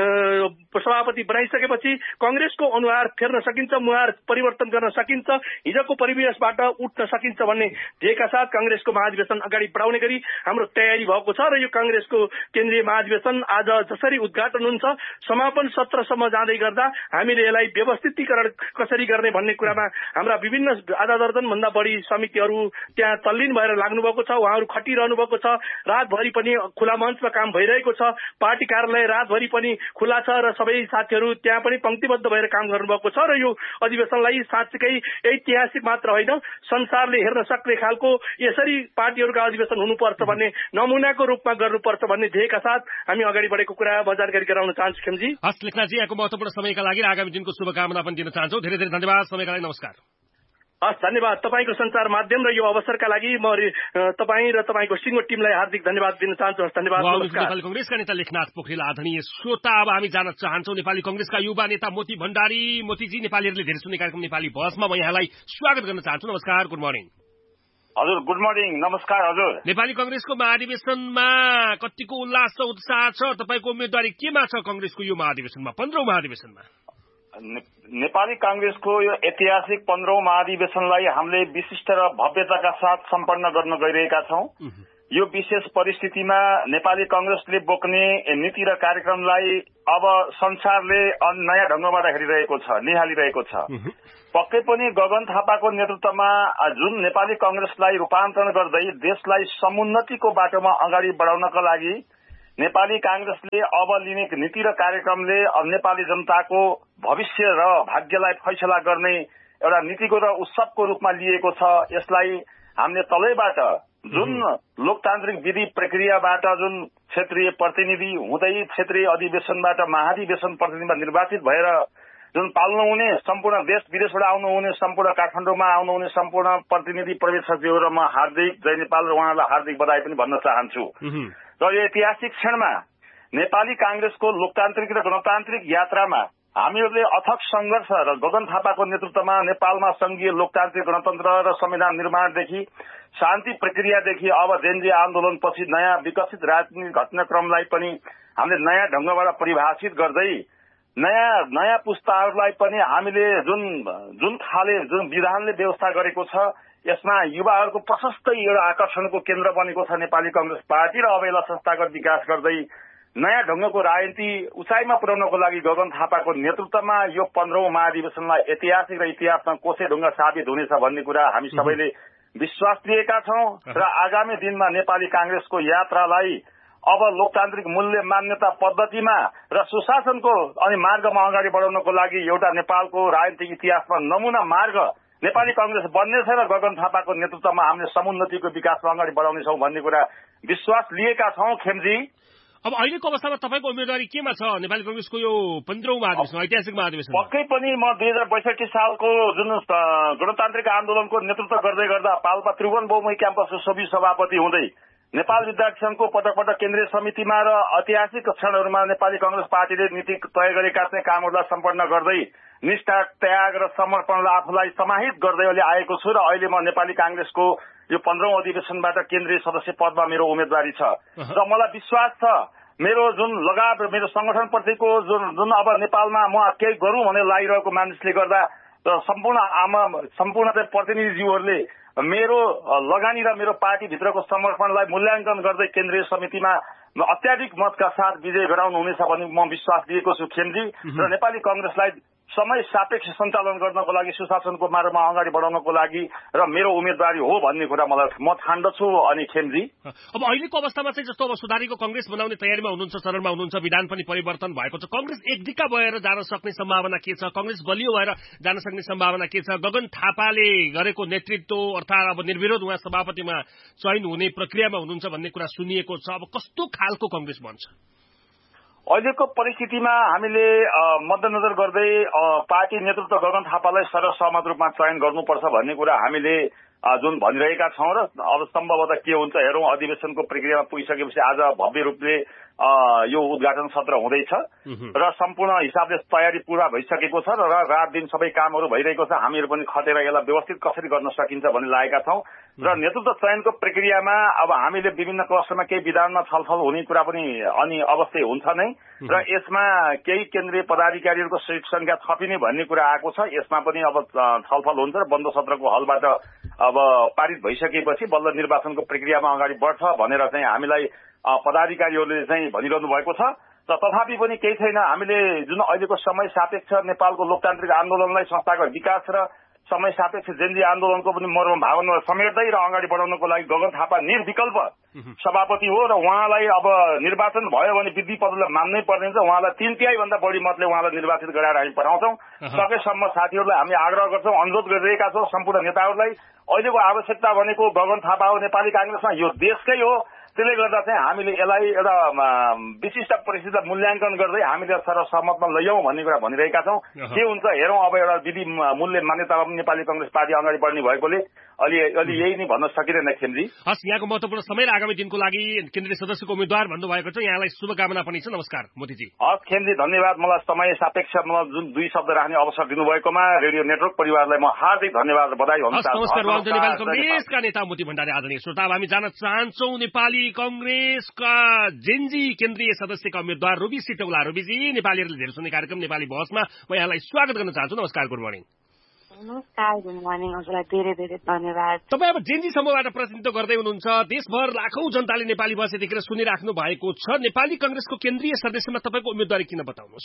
सभापति बनाइसकेपछि कांग्रेसको अनुहार फेर्न सकिन्छ, मुहार परिवर्तन गर्न सकिन्छ, हिजोको परिवेशबाट उठ्न सकिन्छ भन्ने ध्येयका साथ कांग्रेसको महाधिवेशन अगाडि बढाउने गरी हाम्रो तयारी भएको छ र यो कांग्रेसको केन्द्रीय महाधिवेशन आज जसरी उद्घाटन हुन्छ समापन सत्रसम्म जाँदै गर्दा हामीले यसलाई व्यवस्थितीकरण कसरी गर्ने भन्ने कुरामा हाम्रा विभिन्न आधा दर्जन भन्दा बढी समितिहरू त्यहाँ तल्लीन भएर लाग्नु भएको छ। उहाँहरू खटिरहनु भएको छ। रातभरि पनि खुला मञ्चमा काम भइरहेको छ। पार्टी कार्यालय रातभरि पनि खुला छ र सबै साथीहरू त्यहाँ पनि पंक्तिबद्ध भएर काम गर्नुभएको छ र यो अधिवेशनलाई साँच्चै ऐतिहासिक मात्र होइन, संसारले हेर्न सक्ने खालको यसरी पार्टीहरूका अधिवेशन हुनुपर्छ भन्ने नमुनाको रूपमा गर्नुपर्छ भन्ने ध्येयका साथ हामी अगाडि बढेको कुरा म जानकारी गराउन चाहन्छु। खेमजी हस्, लेखनाथजी यहाँको महत्त्वपूर्ण समयका लागि आगामी दिनको शुभकामना पनि दिन चाहन्छु। धेरै धेरै धन्यवाद समयका लागि। नमस्कार। हस्, धन्यवाद। तपाईको संचार माध्यम र यो अवसरका लागि म तपाई र तपाईको सिंगो टिमलाई हार्दिक धन्यवाद दिन चाहन्छु। धन्यवाद। नेपाली कंग्रेसका नेता लेखनाथ पोखरेल आदरणीय श्रोता, अब हामी जान्न चाहन्छौँ नेपाली कंग्रेसका युवा नेता मोती भण्डारी। मोतीजी, नेपालीहरूले धेरै सुन्ने कार्यक्रम नेपाली बहसमा म यहाँलाई स्वागत गर्न चाहन्छु। नमस्कार, गुड मर्निङ। हजुर, गुड मर्निङ, नमस्कार। हजुर, नेपाली कंग्रेसको महाधिवेशनमा कतिको उल्लास र उत्साह छ? तपाईको उम्मेदवारी केमा छ कंग्रेसको यो महाधिवेशनमा, 15औं महाधिवेशनमा? नेपाली कांग्रेसको यो ऐतिहासिक 15औं महाधिवेशनलाई हामीले विशिष्ट र भव्यताका साथ सम्पन्न गर्न गइरहेका छौं। यो विशेष परिस्थितिमा नेपाली कांग्रेसले बोक्ने नीति र कार्यक्रमलाई अब संसारले नयाँ ढंगबाट हेरिरहेको छ, निहालिरहेको छ। पक्कै पनि गगन थापाको नेतृत्वमा जुन नेपाली कांग्रेसलाई रूपान्तरण गर्दै देशलाई समुन्नतिको बाटोमा अगाडि बढाउनका लागि नेपाली कांग्रेसले अब लिने नीति र कार्यक्रमले नेपाली जनताको भविष्य र भाग्यलाई फैसला गर्ने एउटा नीतिको र उत्सवको रूपमा लिएको छ। यसलाई हामीले तलैबाट जुन लोकतान्त्रिक विधि प्रक्रियाबाट जुन क्षेत्रीय प्रतिनिधि हुँदै क्षेत्रीय अधिवेशनबाट महाधिवेशन प्रतिनिधिमा निर्वाचित भएर जुन पाल्नु हुने सम्पूर्ण देश विदेशबाट आउनुहुने सम्पूर्ण काठमाडौँमा आउनुहुने सम्पूर्ण प्रतिनिधि प्रवेशकहरू र म हार्दिक जय नेपाल र उहाँलाई हार्दिक बधाई पनि भन्न चाहन्छु। र यो ऐतिहासिक क्षणमा नेपाली कांग्रेसको लोकतान्त्रिक र गणतान्त्रिक यात्रामा हामीहरूले अथक सङ्घर्ष र गगन थापाको नेतृत्वमा नेपालमा संघीय लोकतान्त्रिक गणतन्त्र र संविधान निर्माणदेखि शान्ति प्रक्रियादेखि अब जेनजी आन्दोलनपछि नयाँ विकसित राजनीतिक घटनाक्रमलाई पनि हामीले नयाँ ढंगबाट परिभाषित गर्दै नयाँ पुस्ताहरूलाई पनि हामीले जुन विधानले व्यवस्था गरेको छ यसमा युवाहरूको प्रशस्त एउटा आकर्षणको केन्द्र बनेको छ नेपाली कांग्रेस पार्टी र अब यसलाई संस्थागत विकास गर्दै नयाँ ढंगको राजनीति उचाइमा पुर्याउनको लागि गगन थापाको नेतृत्वमा यो 15औं महाधिवेशनलाई ऐतिहासिक र इतिहासमा कोसे ढुङ्गा साबित हुनेछ भन्ने कुरा हामी सबैले विश्वास लिएका छौं र आगामी दिनमा नेपाली कांग्रेसको यात्रालाई अब लोकतान्त्रिक मूल्य मान्यता पद्धतिमा र सुशासनको अनि मार्गमा अगाडि बढाउनको लागि एउटा नेपालको राजनीतिक इतिहासमा नमूना मार्ग नेपाली कांग्रेस बन्नेछ र गगन थापाको नेतृत्वमा हामीले समुन्नतिको विकासमा अगाडि बढाउनेछौं भन्ने कुरा विश्वास लिएका छौं। खेमजी, अब अहिलेको अवस्थामा तपाईको उम्मेदवारी केमा छ नेपाली कांग्रेसको यो 15औं महाधिवेशन ऐतिहासिक महाधिवेशन? पक्कै पनि म 2062 सालको जुन गणतान्त्रिक आन्दोलनको नेतृत्व गर्दै गर्दा पाल्पा त्रिभुवन बहुमुखी क्याम्पसको सभी सभापति हुँदै नेपाल विद्यार्थी संघको पटक पटक केन्द्रीय समितिमा र ऐतिहासिक क्षणहरूमा नेपाली कांग्रेस पार्टीले नीति तय गरेका चाहिँ कामहरूलाई सम्पन्न गर्दै निष्ठा, त्याग र समर्पणलाई आफूलाई समाहित गर्दै अहिले आएको छु र अहिले म नेपाली कांग्रेसको यो 15औं अधिवेशनबाट केन्द्रीय सदस्य पदमा मेरो उम्मेदवारी छ र मलाई विश्वास छ मेरो जुन लगाव मेरो संगठनप्रतिको जुन अब नेपालमा म केही गरौँ भनेर लागिरहेको मानिसले गर्दा सम्पूर्ण प्रतिनिधिज्यूहरूले मेरो लगानी र मेरो पार्टीभित्रको समर्पणलाई मूल्याङ्कन गर्दै केन्द्रीय समितिमा अत्याधिक मतका साथ विजय गराउनु हुनेछ भन्ने म विश्वास दिएको छु खेमजी र नेपाली कांग्रेसलाई समय सापेक्ष सञ्चालन गर्नको लागि सुशासनको मार्गमा अगाडि बढाउनको लागि र मेरो उम्मेदवारी हो भन्ने कुरा म ठान्दछु। अनि खेमजी, अब अहिलेको अवस्थामा चाहिँ जस्तो अब सुधारीको कांग्रेस बनाउने तयारीमा हुनुहुन्छ, चरणमा हुनुहुन्छ, विधान पनि परिवर्तन भएको छ, कांग्रेस एकदिक्का भएर जान सक्ने सम्भावना के छ? कांग्रेस बलियो भएर जान सक्ने सम्भावना के छ? गगन थापाले गरेको नेतृत्व अर्थात् अब निर्विरोध उहाँ सभापतिमा चयन हुने प्रक्रियामा हुनुहुन्छ भन्ने कुरा सुनिएको छ। अब कस्तो खालको कांग्रेस बन्छ? अहिलेको परिस्थितिमा हामीले मध्यनजर गर्दै पार्टी नेतृत्व गगन थापालाई सर्वसम्मत रूपमा चयन गर्नुपर्छ भन्ने कुरा हामीले जुन भनिरहेका छौं र अब सम्भवतः के हुन्छ हेरौं। अधिवेशनको प्रक्रियामा पुगिसकेपछि आज भव्य रूपले यो उद्घाटन सत्र हुँदैछ र सम्पूर्ण हिसाबले तयारी पूरा भइसकेको छ र रात दिन सबै कामहरू भइरहेको छ। हामीहरू पनि खटेर यसलाई व्यवस्थित कसरी गर्न सकिन्छ भन्ने लागेका छौं र नेतृत्व चयनको प्रक्रियामा अब हामीले विभिन्न क्लस्टरमा केही विधानमा छलफल हुने कुरा पनि अनि अवश्य हुन्छ नै र यसमा केही केन्द्रीय पदाधिकारीहरूको सीट संख्या थपिने भन्ने कुरा आएको छ। यसमा पनि अब छलफल हुन्छ र बन्द सत्रको हलबाट अब पारित भइसकेपछि बल्ल निर्वाचनको प्रक्रियामा अगाडि बढ्छ भनेर चाहिँ हामीलाई पदाधिकारीहरूले चाहिँ भनिरहनु भएको छ। र तथापि पनि केही छैन, हामीले जुन अहिलेको समय सापेक्ष नेपालको लोकतान्त्रिक आन्दोलनलाई संस्थागत विकास र समय सापेक्ष जेनजी आन्दोलनको पनि मर्म भावनालाई समेट्दै र अगाडि बढाउनको लागि गगन थापा निर्विकल्प सभापति हो र उहाँलाई अब निर्वाचन भयो भने विधि पदलाई मान्नै पर्ने हुन्छ। उहाँलाई 3/3 भन्दा बढी मतले उहाँलाई निर्वाचित गराएर हामी पठाउँछौं। सकेसम्म साथीहरूलाई हामी आग्रह गर्छौं, अनुरोध गरिरहेका छौं सम्पूर्ण नेताहरूलाई। अहिलेको आवश्यकता भनेको गगन थापा हो, नेपाली कांग्रेसमा यो देशकै हो। त्यसले गर्दा चाहिँ हामीले यसलाई एउटा विशिष्ट परिस्थितिलाई मूल्याङ्कन गर्दै हामीले सर्वसम्मतमा लैयौं भन्ने कुरा भनिरहेका छौं। के हुन्छ हेरौं। अब एउटा विधि मूल्य मान्यतामा पनि नेपाली कांग्रेस पार्टी अगाडि बढ्ने भएकोले अलि यही नै भन्न सकिँदैन खेमजी। हस्, यहाँको महत्वपूर्ण समय र आगामी दिनको लागि केन्द्रीय सदस्यको उम्मेद्वार भन्नुभएको छ, यहाँलाई शुभकामना पनि छ। नमस्कार मोदीजी। हस् खेमजी, धन्यवाद। मलाई समय सापेक्ष मलाई जुन 2 शब्द राख्ने अवसर दिनुभएकोमा रेडियो नेटवर्क परिवारलाई म हार्दिक धन्यवाद र बधाई भन्न चाहन्छु। नमस्कार। नेपाली कांग्रेसका नेता मोती भण्डारी। आदरणीय श्रोता, हामी जान चाहन्छौं नेपाली कांग्रेसका जेनजी केन्द्रीय सदस्यका उम्मेद्वार रुबी सिटौला। रुबीजी, नेपालीहरूले धेरै सुन्ने कार्यक्रम नेपाली बहसमा म यहाँलाई स्वागत गर्न चाहन्छु। नमस्कार, गुड मर्निङ। नमस्कार, गुड मर्निङ। हजुरलाई धेरै धेरै धन्यवाद। तपाईँ अब जेनजी समूहबाट प्रतिनिधित्व गर्दै हुनुहुन्छ। देशभर लाखौं जनताले नेपाली बहस यतिखेर सुनिराख्नु भएको छ। नेपाली कांग्रेसको केन्द्रीय सदस्यमा तपाईँको उम्मेदवारी किन बताउनुहोस्?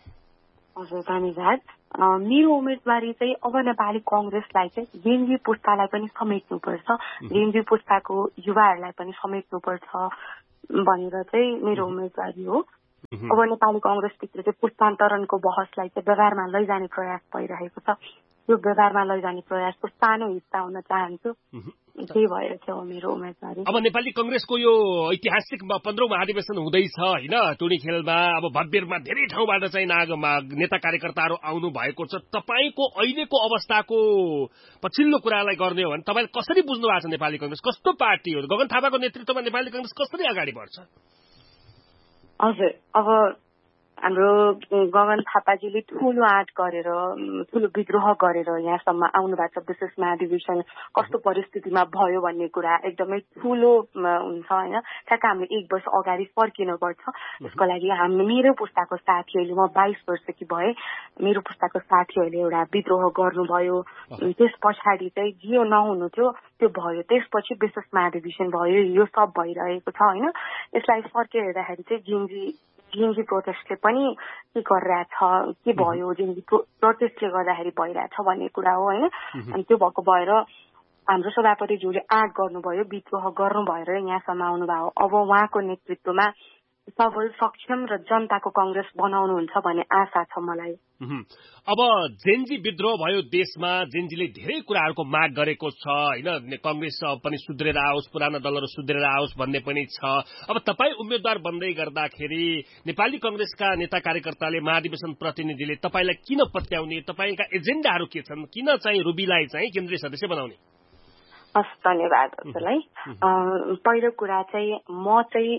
हजुर, धन्यवाद। मेरो उम्मेदवारी चाहिँ अब नेपाली कांग्रेसलाई चाहिँ जेनजी पुस्तालाई पनि समेट्नुपर्छ, जेनजी पुस्ताको युवाहरूलाई पनि समेट्नुपर्छ भनेर चाहिँ मेरो उम्मेदवारी हो। अब नेपाली कांग्रेसभित्र चाहिँ पुस्तान्तरणको बहसलाई चाहिँ व्यवहारमा लैजाने प्रयास भइरहेको छ। यो व्यवहारमा लैजाने प्रयासको सानो हिस्सा हुन चाहन्छु। त्यही भएर चाहिँ हो मेरो उम्मेदवारी। अब नेपाली कांग्रेसको यो ऐतिहासिक 15औं महाधिवेशन हुँदैछ होइन, टोली खेलमा अब भव्य रूपमा धेरै ठाउँबाट चाहिँ नेता कार्यकर्ताहरू आउनु भएको छ। तपाईँको अहिलेको अवस्थाको पछिल्लो कुरालाई गर्ने हो भने तपाईँले कसरी बुझ्नु भएको छ नेपाली कांग्रेस कस्तो पार्टी हो? गगन थापाको नेतृत्वमा नेपाली कांग्रेस कसरी अगाडि बढ्छ? हजुर, अब हाम्रो गगन थापाजीले ठूलो आँट गरेर ठूलो विद्रोह गरेर यहाँसम्म आउनु भएको छ। विशेष महाधिवेशन कस्तो परिस्थितिमा भयो भन्ने कुरा एकदमै ठूलो हुन्छ होइन। ठ्याक्क हामीले 1 वर्ष अगाडि फर्किनु पर्छ। त्यसको लागि मेरो पुस्ताको साथीहरूले, म 22 वर्षकी भए, मेरो पुस्ताको साथीहरूले एउटा विद्रोह गर्नुभयो। त्यस पछाडि चाहिँ जे नहुनु थियो त्यो भयो। त्यसपछि विशेष महाधिवेशन भयो। यो सब भइरहेको छ होइन। यसलाई फर्केर हेर्दाखेरि चाहिँ जिएनजी प्रोटेस्टले पनि के गरिरहेछ, के भयो, जिएनजी प्रोटेस्टले गर्दाखेरि भइरहेछ भन्ने कुरा हो होइन। अनि त्यो भएको भएर हाम्रो सभापतिज्यूले आँट गर्नुभयो, विद्रोह गर्नु भएर यहाँसम्म आउनुभयो। अब उहाँको नेतृत्वमा सबल, सक्षम र जनताको कांग्रेस बनाउनुहुन्छ भन्ने आशा छ मलाई। अब जेनजी विद्रोह भयो देशमा, जेनजीले धेरै कुराहरूको माग गरेको छ होइन। कांग्रेस पनि सुध्रेर आओस्, पुराना दलहरू सुध्रेर आओस् भन्ने पनि छ। अब तपाईँ उम्मेद्वार बन्दै गर्दाखेरि नेपाली कांग्रेसका नेता कार्यकर्ताले, महाधिवेशन प्रतिनिधिले तपाईलाई किन पत्याउने, तपाईका एजेन्डाहरू के छन्, किन चाहिँ रुबीलाई चाहिँ केन्द्रीय सदस्य बनाउने? हस्, धन्यवाद हजुरलाई। पहिलो कुरा चाहिँ म चाहिँ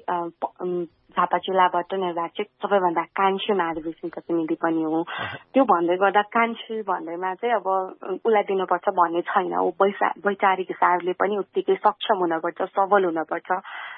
झापा जिल्लाबाट निर्वाचित सबैभन्दा कान्छी महाधिवेशन प्रतिनिधि पनि हो। त्यो भन्दै गर्दा कान्छी भन्दैमा चाहिँ अब उसलाई दिनुपर्छ भन्ने छैन। ऊ वैचारिक हिसाबले पनि उत्तिकै सक्षम हुनुपर्छ, सबल हुनुपर्छ,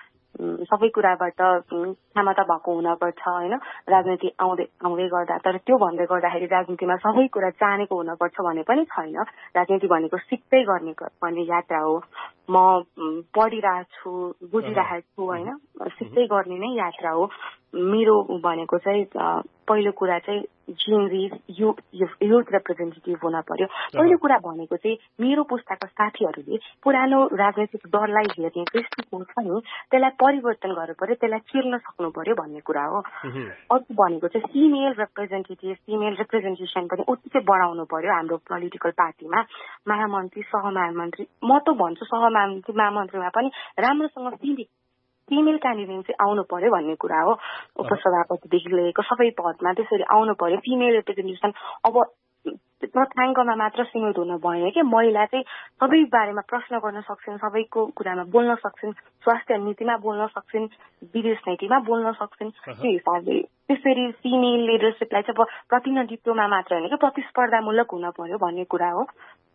सबै कुराबाट क्षमता भएको हुनुपर्छ होइन। राजनीति आउँदै गर्दा तर त्यो भन्दै गर्दाखेरि राजनीतिमा सबै कुरा जानेको हुनुपर्छ भन्ने पनि छैन। राजनीति भनेको सिक्दै गर्ने भन्ने यात्रा हो। म पढिरहेको छु, बुझिरहेको छु होइन। सिक्दै गर्ने नै यात्रा हो। मेरो भनेको चाहिँ पहिलो कुरा चाहिँ जिएनजी युथ रिप्रेजेन्टेटिभ हुन पर्यो। पहिलो कुरा भनेको चाहिँ मेरो पुस्ताको साथीहरूले पुरानो राजनैतिक दललाई हेर्ने दृष्टिकोण छ नि, त्यसलाई परिवर्तन गर्नु पर्यो, त्यसलाई चिर्न सक्नु पर्यो भन्ने कुरा हो। अर्को भनेको चाहिँ फिमेल रिप्रेजेन्टेसन पनि उत्तिकै बढाउनु पर्यो हाम्रो पोलिटिकल पार्टीमा। महामन्त्री, सहमहामन्त्री, म त भन्छु सहमहामन्त्री, महामन्त्रीमा पनि राम्रोसँग फिमेल क्यान्डिडेट चाहिँ आउनु पर्यो भन्ने कुरा हो। उपसभापतिदेखि लिएको सबै पदमा त्यसरी आउनु पर्यो फिमेल रिप्रेजेन्टेसन। अब तथ्याङ्कमा मात्र सीमित हुन भएन कि महिला चाहिँ सबै बारेमा प्रश्न गर्न सक्छन्, सबैको कुरामा बोल्न सक्छन्, स्वास्थ्य नीतिमा बोल्न सक्छन्, विदेश नीतिमा बोल्न सक्छन्। त्यो हिसाबले त्यसरी फिमेल लिडरसिपलाई चाहिँ अब प्रतिनिधित्वमा मात्र होइन कि प्रतिस्पर्धामूलक हुन पर्यो भन्ने कुरा हो।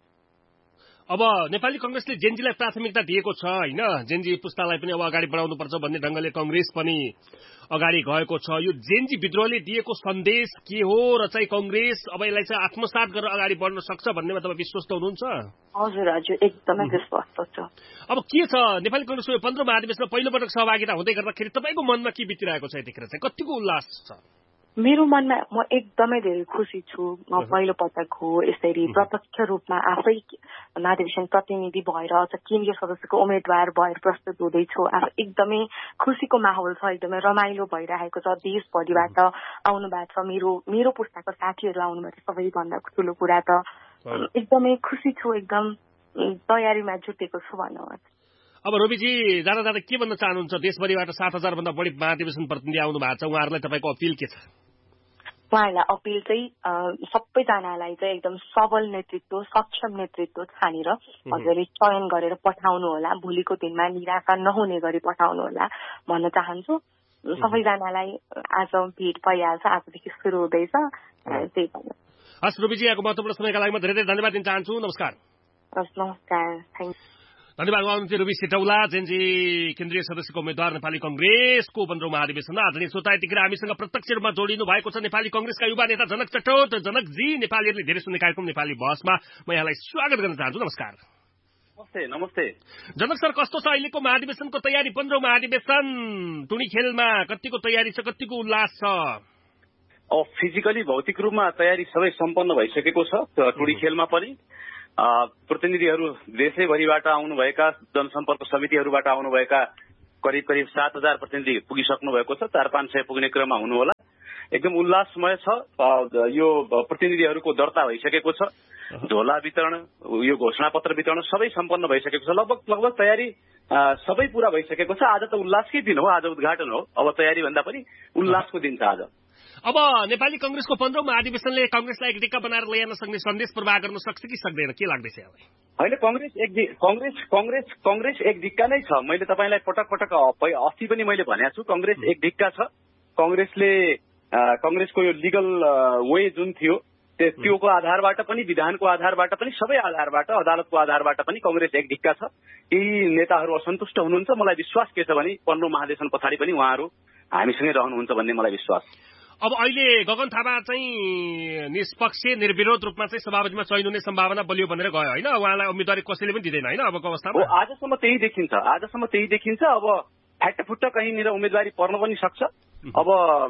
अब नेपाली कांग्रेसले जेनजीलाई प्राथमिकता दिएको छ होइन। जेनजी पुस्तालाई पनि अब अगाडि बढाउनुपर्छ भन्ने ढंगले कांग्रेस पनि अगाडि गएको छ। यो जेनजी विद्रोहले दिएको सन्देश के हो र चाहिँ कांग्रेस अब यसलाई चाहिँ आत्मसात गरेर अगाडि बढ्न सक्छ भन्नेमा तपाईँ विश्वस्त हुनुहुन्छ? हजुर हजुर, एकदमै विश्वस्त छ। अब के छ नेपाली कांग्रेसको 15 महाधिवेशनमा पहिलोपटक सहभागिता हुँदै गर्दाखेरि तपाईँको मनमा के बितिरहेको छ यतिखेर चाहिँ, कतिको उल्लास छ? मेरो मनमा म एकदमै धेरै खुसी छु। म पहिलो पटक हो यसरी प्रत्यक्ष रूपमा आफै महाधिवेशन प्रतिनिधि भएर अथवा केन्द्रीय सदस्यको उम्मेद्वार भएर प्रस्तुत हुँदैछु। एकदमै खुसीको माहौल छ, एकदमै रमाइलो भइरहेको छ। देशभरिबाट आउनु भएको छ, मेरो पुस्ताको साथीहरू आउनु भएको छ। सबैभन्दा ठुलो कुरा त एकदमै खुसी छु, एकदम तयारीमा जुटेको छु भन्नुहोस्। अब रोबीजी जाँदा जाँदा के भन्न चाहनुहुन्छ? देशभरिबाट 7,000 भन्दा बढी महाधिवेशन प्रतिनिधि आउनु भएको छ, उहाँहरूलाई तपाईँको अपिल के छ? उहाँहरूलाई अपिल चाहिँ सबैजनालाई चाहिँ एकदम सबल नेतृत्व, सक्षम नेतृत्व छानेर हजुरले चयन गरेर पठाउनु होला। भोलिको दिनमा निराशा नहुने गरी पठाउनु होला भन्न चाहन्छु। सबैजनालाई आज भेट भइहाल्छ, आजदेखि सुरु हुँदैछ। त्यही भन्नु। हस् रोबीजी, यहाँको महत्त्वपूर्ण समयका लागि म धेरै धेरै धन्यवाद दिन चाहन्छु। नमस्कार। हस्, नमस्कार, थ्याङ्क यू। धन्यवाद। उहाँहुनुहुन्थ्यो रुबी सिटौला, जेनजी केन्द्रीय सदस्यको उम्मेद्वार नेपाली कांग्रेसको 15औं महाधिवेशनमा। आदरणीय श्रोता, यतिखेर हामीसँग प्रत्यक्ष रूपमा जोडिनु भएको छ नेपाली कांग्रेसका युवा नेता जनक चटोट। जनकजी, नेपालीहरूले धेरै सुन्ने कार्यक्रम नेपाली बहसमा म यहाँलाई स्वागत गर्न चाहन्छु। नमस्कार। नमस्ते। नमस्ते जनक सर, कस्तो छ अहिलेको महाधिवेशनको तयारी? 15औं महाधिवेशन टुणी खेलमा कतिको तयारी छ, कतिको उल्लास छ? फिजिकली भौतिक रूपमा तयारी सबै सम्पन्न भइसकेको छ। टुणी खेलमा पनि प्रतिनिधिहरू देशैभरिबाट आउनुभएका, जनसम्पर्क समितिहरूबाट आउनुभएका करिब 7,000 प्रतिनिधि पुगिसक्नु भएको छ। 400-500 पुग्ने क्रममा हुनुहोला। एकदम उल्लासमय छ। यो प्रतिनिधिहरूको दर्ता भइसकेको छ। झोला वितरण, यो घोषणा पत्र वितरण सबै सम्पन्न भइसकेको छ। लगभग तयारी सबै पूरा भइसकेको छ। आज त उल्लासकै दिन हो, आज उद्घाटन हो। अब तयारी भन्दा पनि उल्लासको दिन छ आज। अब नेपाली कांग्रेसको 15औं महाधिवेशनले कांग्रेसलाई एक ढिक्का बनाएर ल्याउन सक्ने सन्देश प्रवाह गर्न सक्छ कि सक्दैन, के लाग्दैछ यहाँलाई? होइन, कांग्रेस एक ढिक्का नै छ। मैले तपाईँलाई पटक अस्ति पनि मैले भनेको छु, कांग्रेस एक ढिक्का छ। कांग्रेसले कंग्रेसको यो लिगल वे जुन थियो त्योको आधारबाट पनि विधानको आधारबाट पनि सबै आधारबाट अदालतको आधारबाट पनि कंग्रेस एक ढिक्का छ। केही नेताहरू असन्तुष्ट हुनुहुन्छ। मलाई विश्वास के छ भने 15 महाधिवेशन पछाडि पनि उहाँहरू हामीसँगै रहनुहुन्छ भन्ने मलाई विश्वास। अब अहिले गगन थापा चाहिँ निष्पक्ष निर्विरोध रूपमा चाहिँ सभापतिमा चयन हुने सम्भावना बलियो भनेर गयो होइन? उहाँलाई उम्मेदवारी कसैले पनि दिँदैन होइन अबको अवस्थामा? आजसम्म त्यही देखिन्छ। अब फ्याटफुट्ट कहीँनिर उम्मेदवारी पर्न पनि सक्छ। अब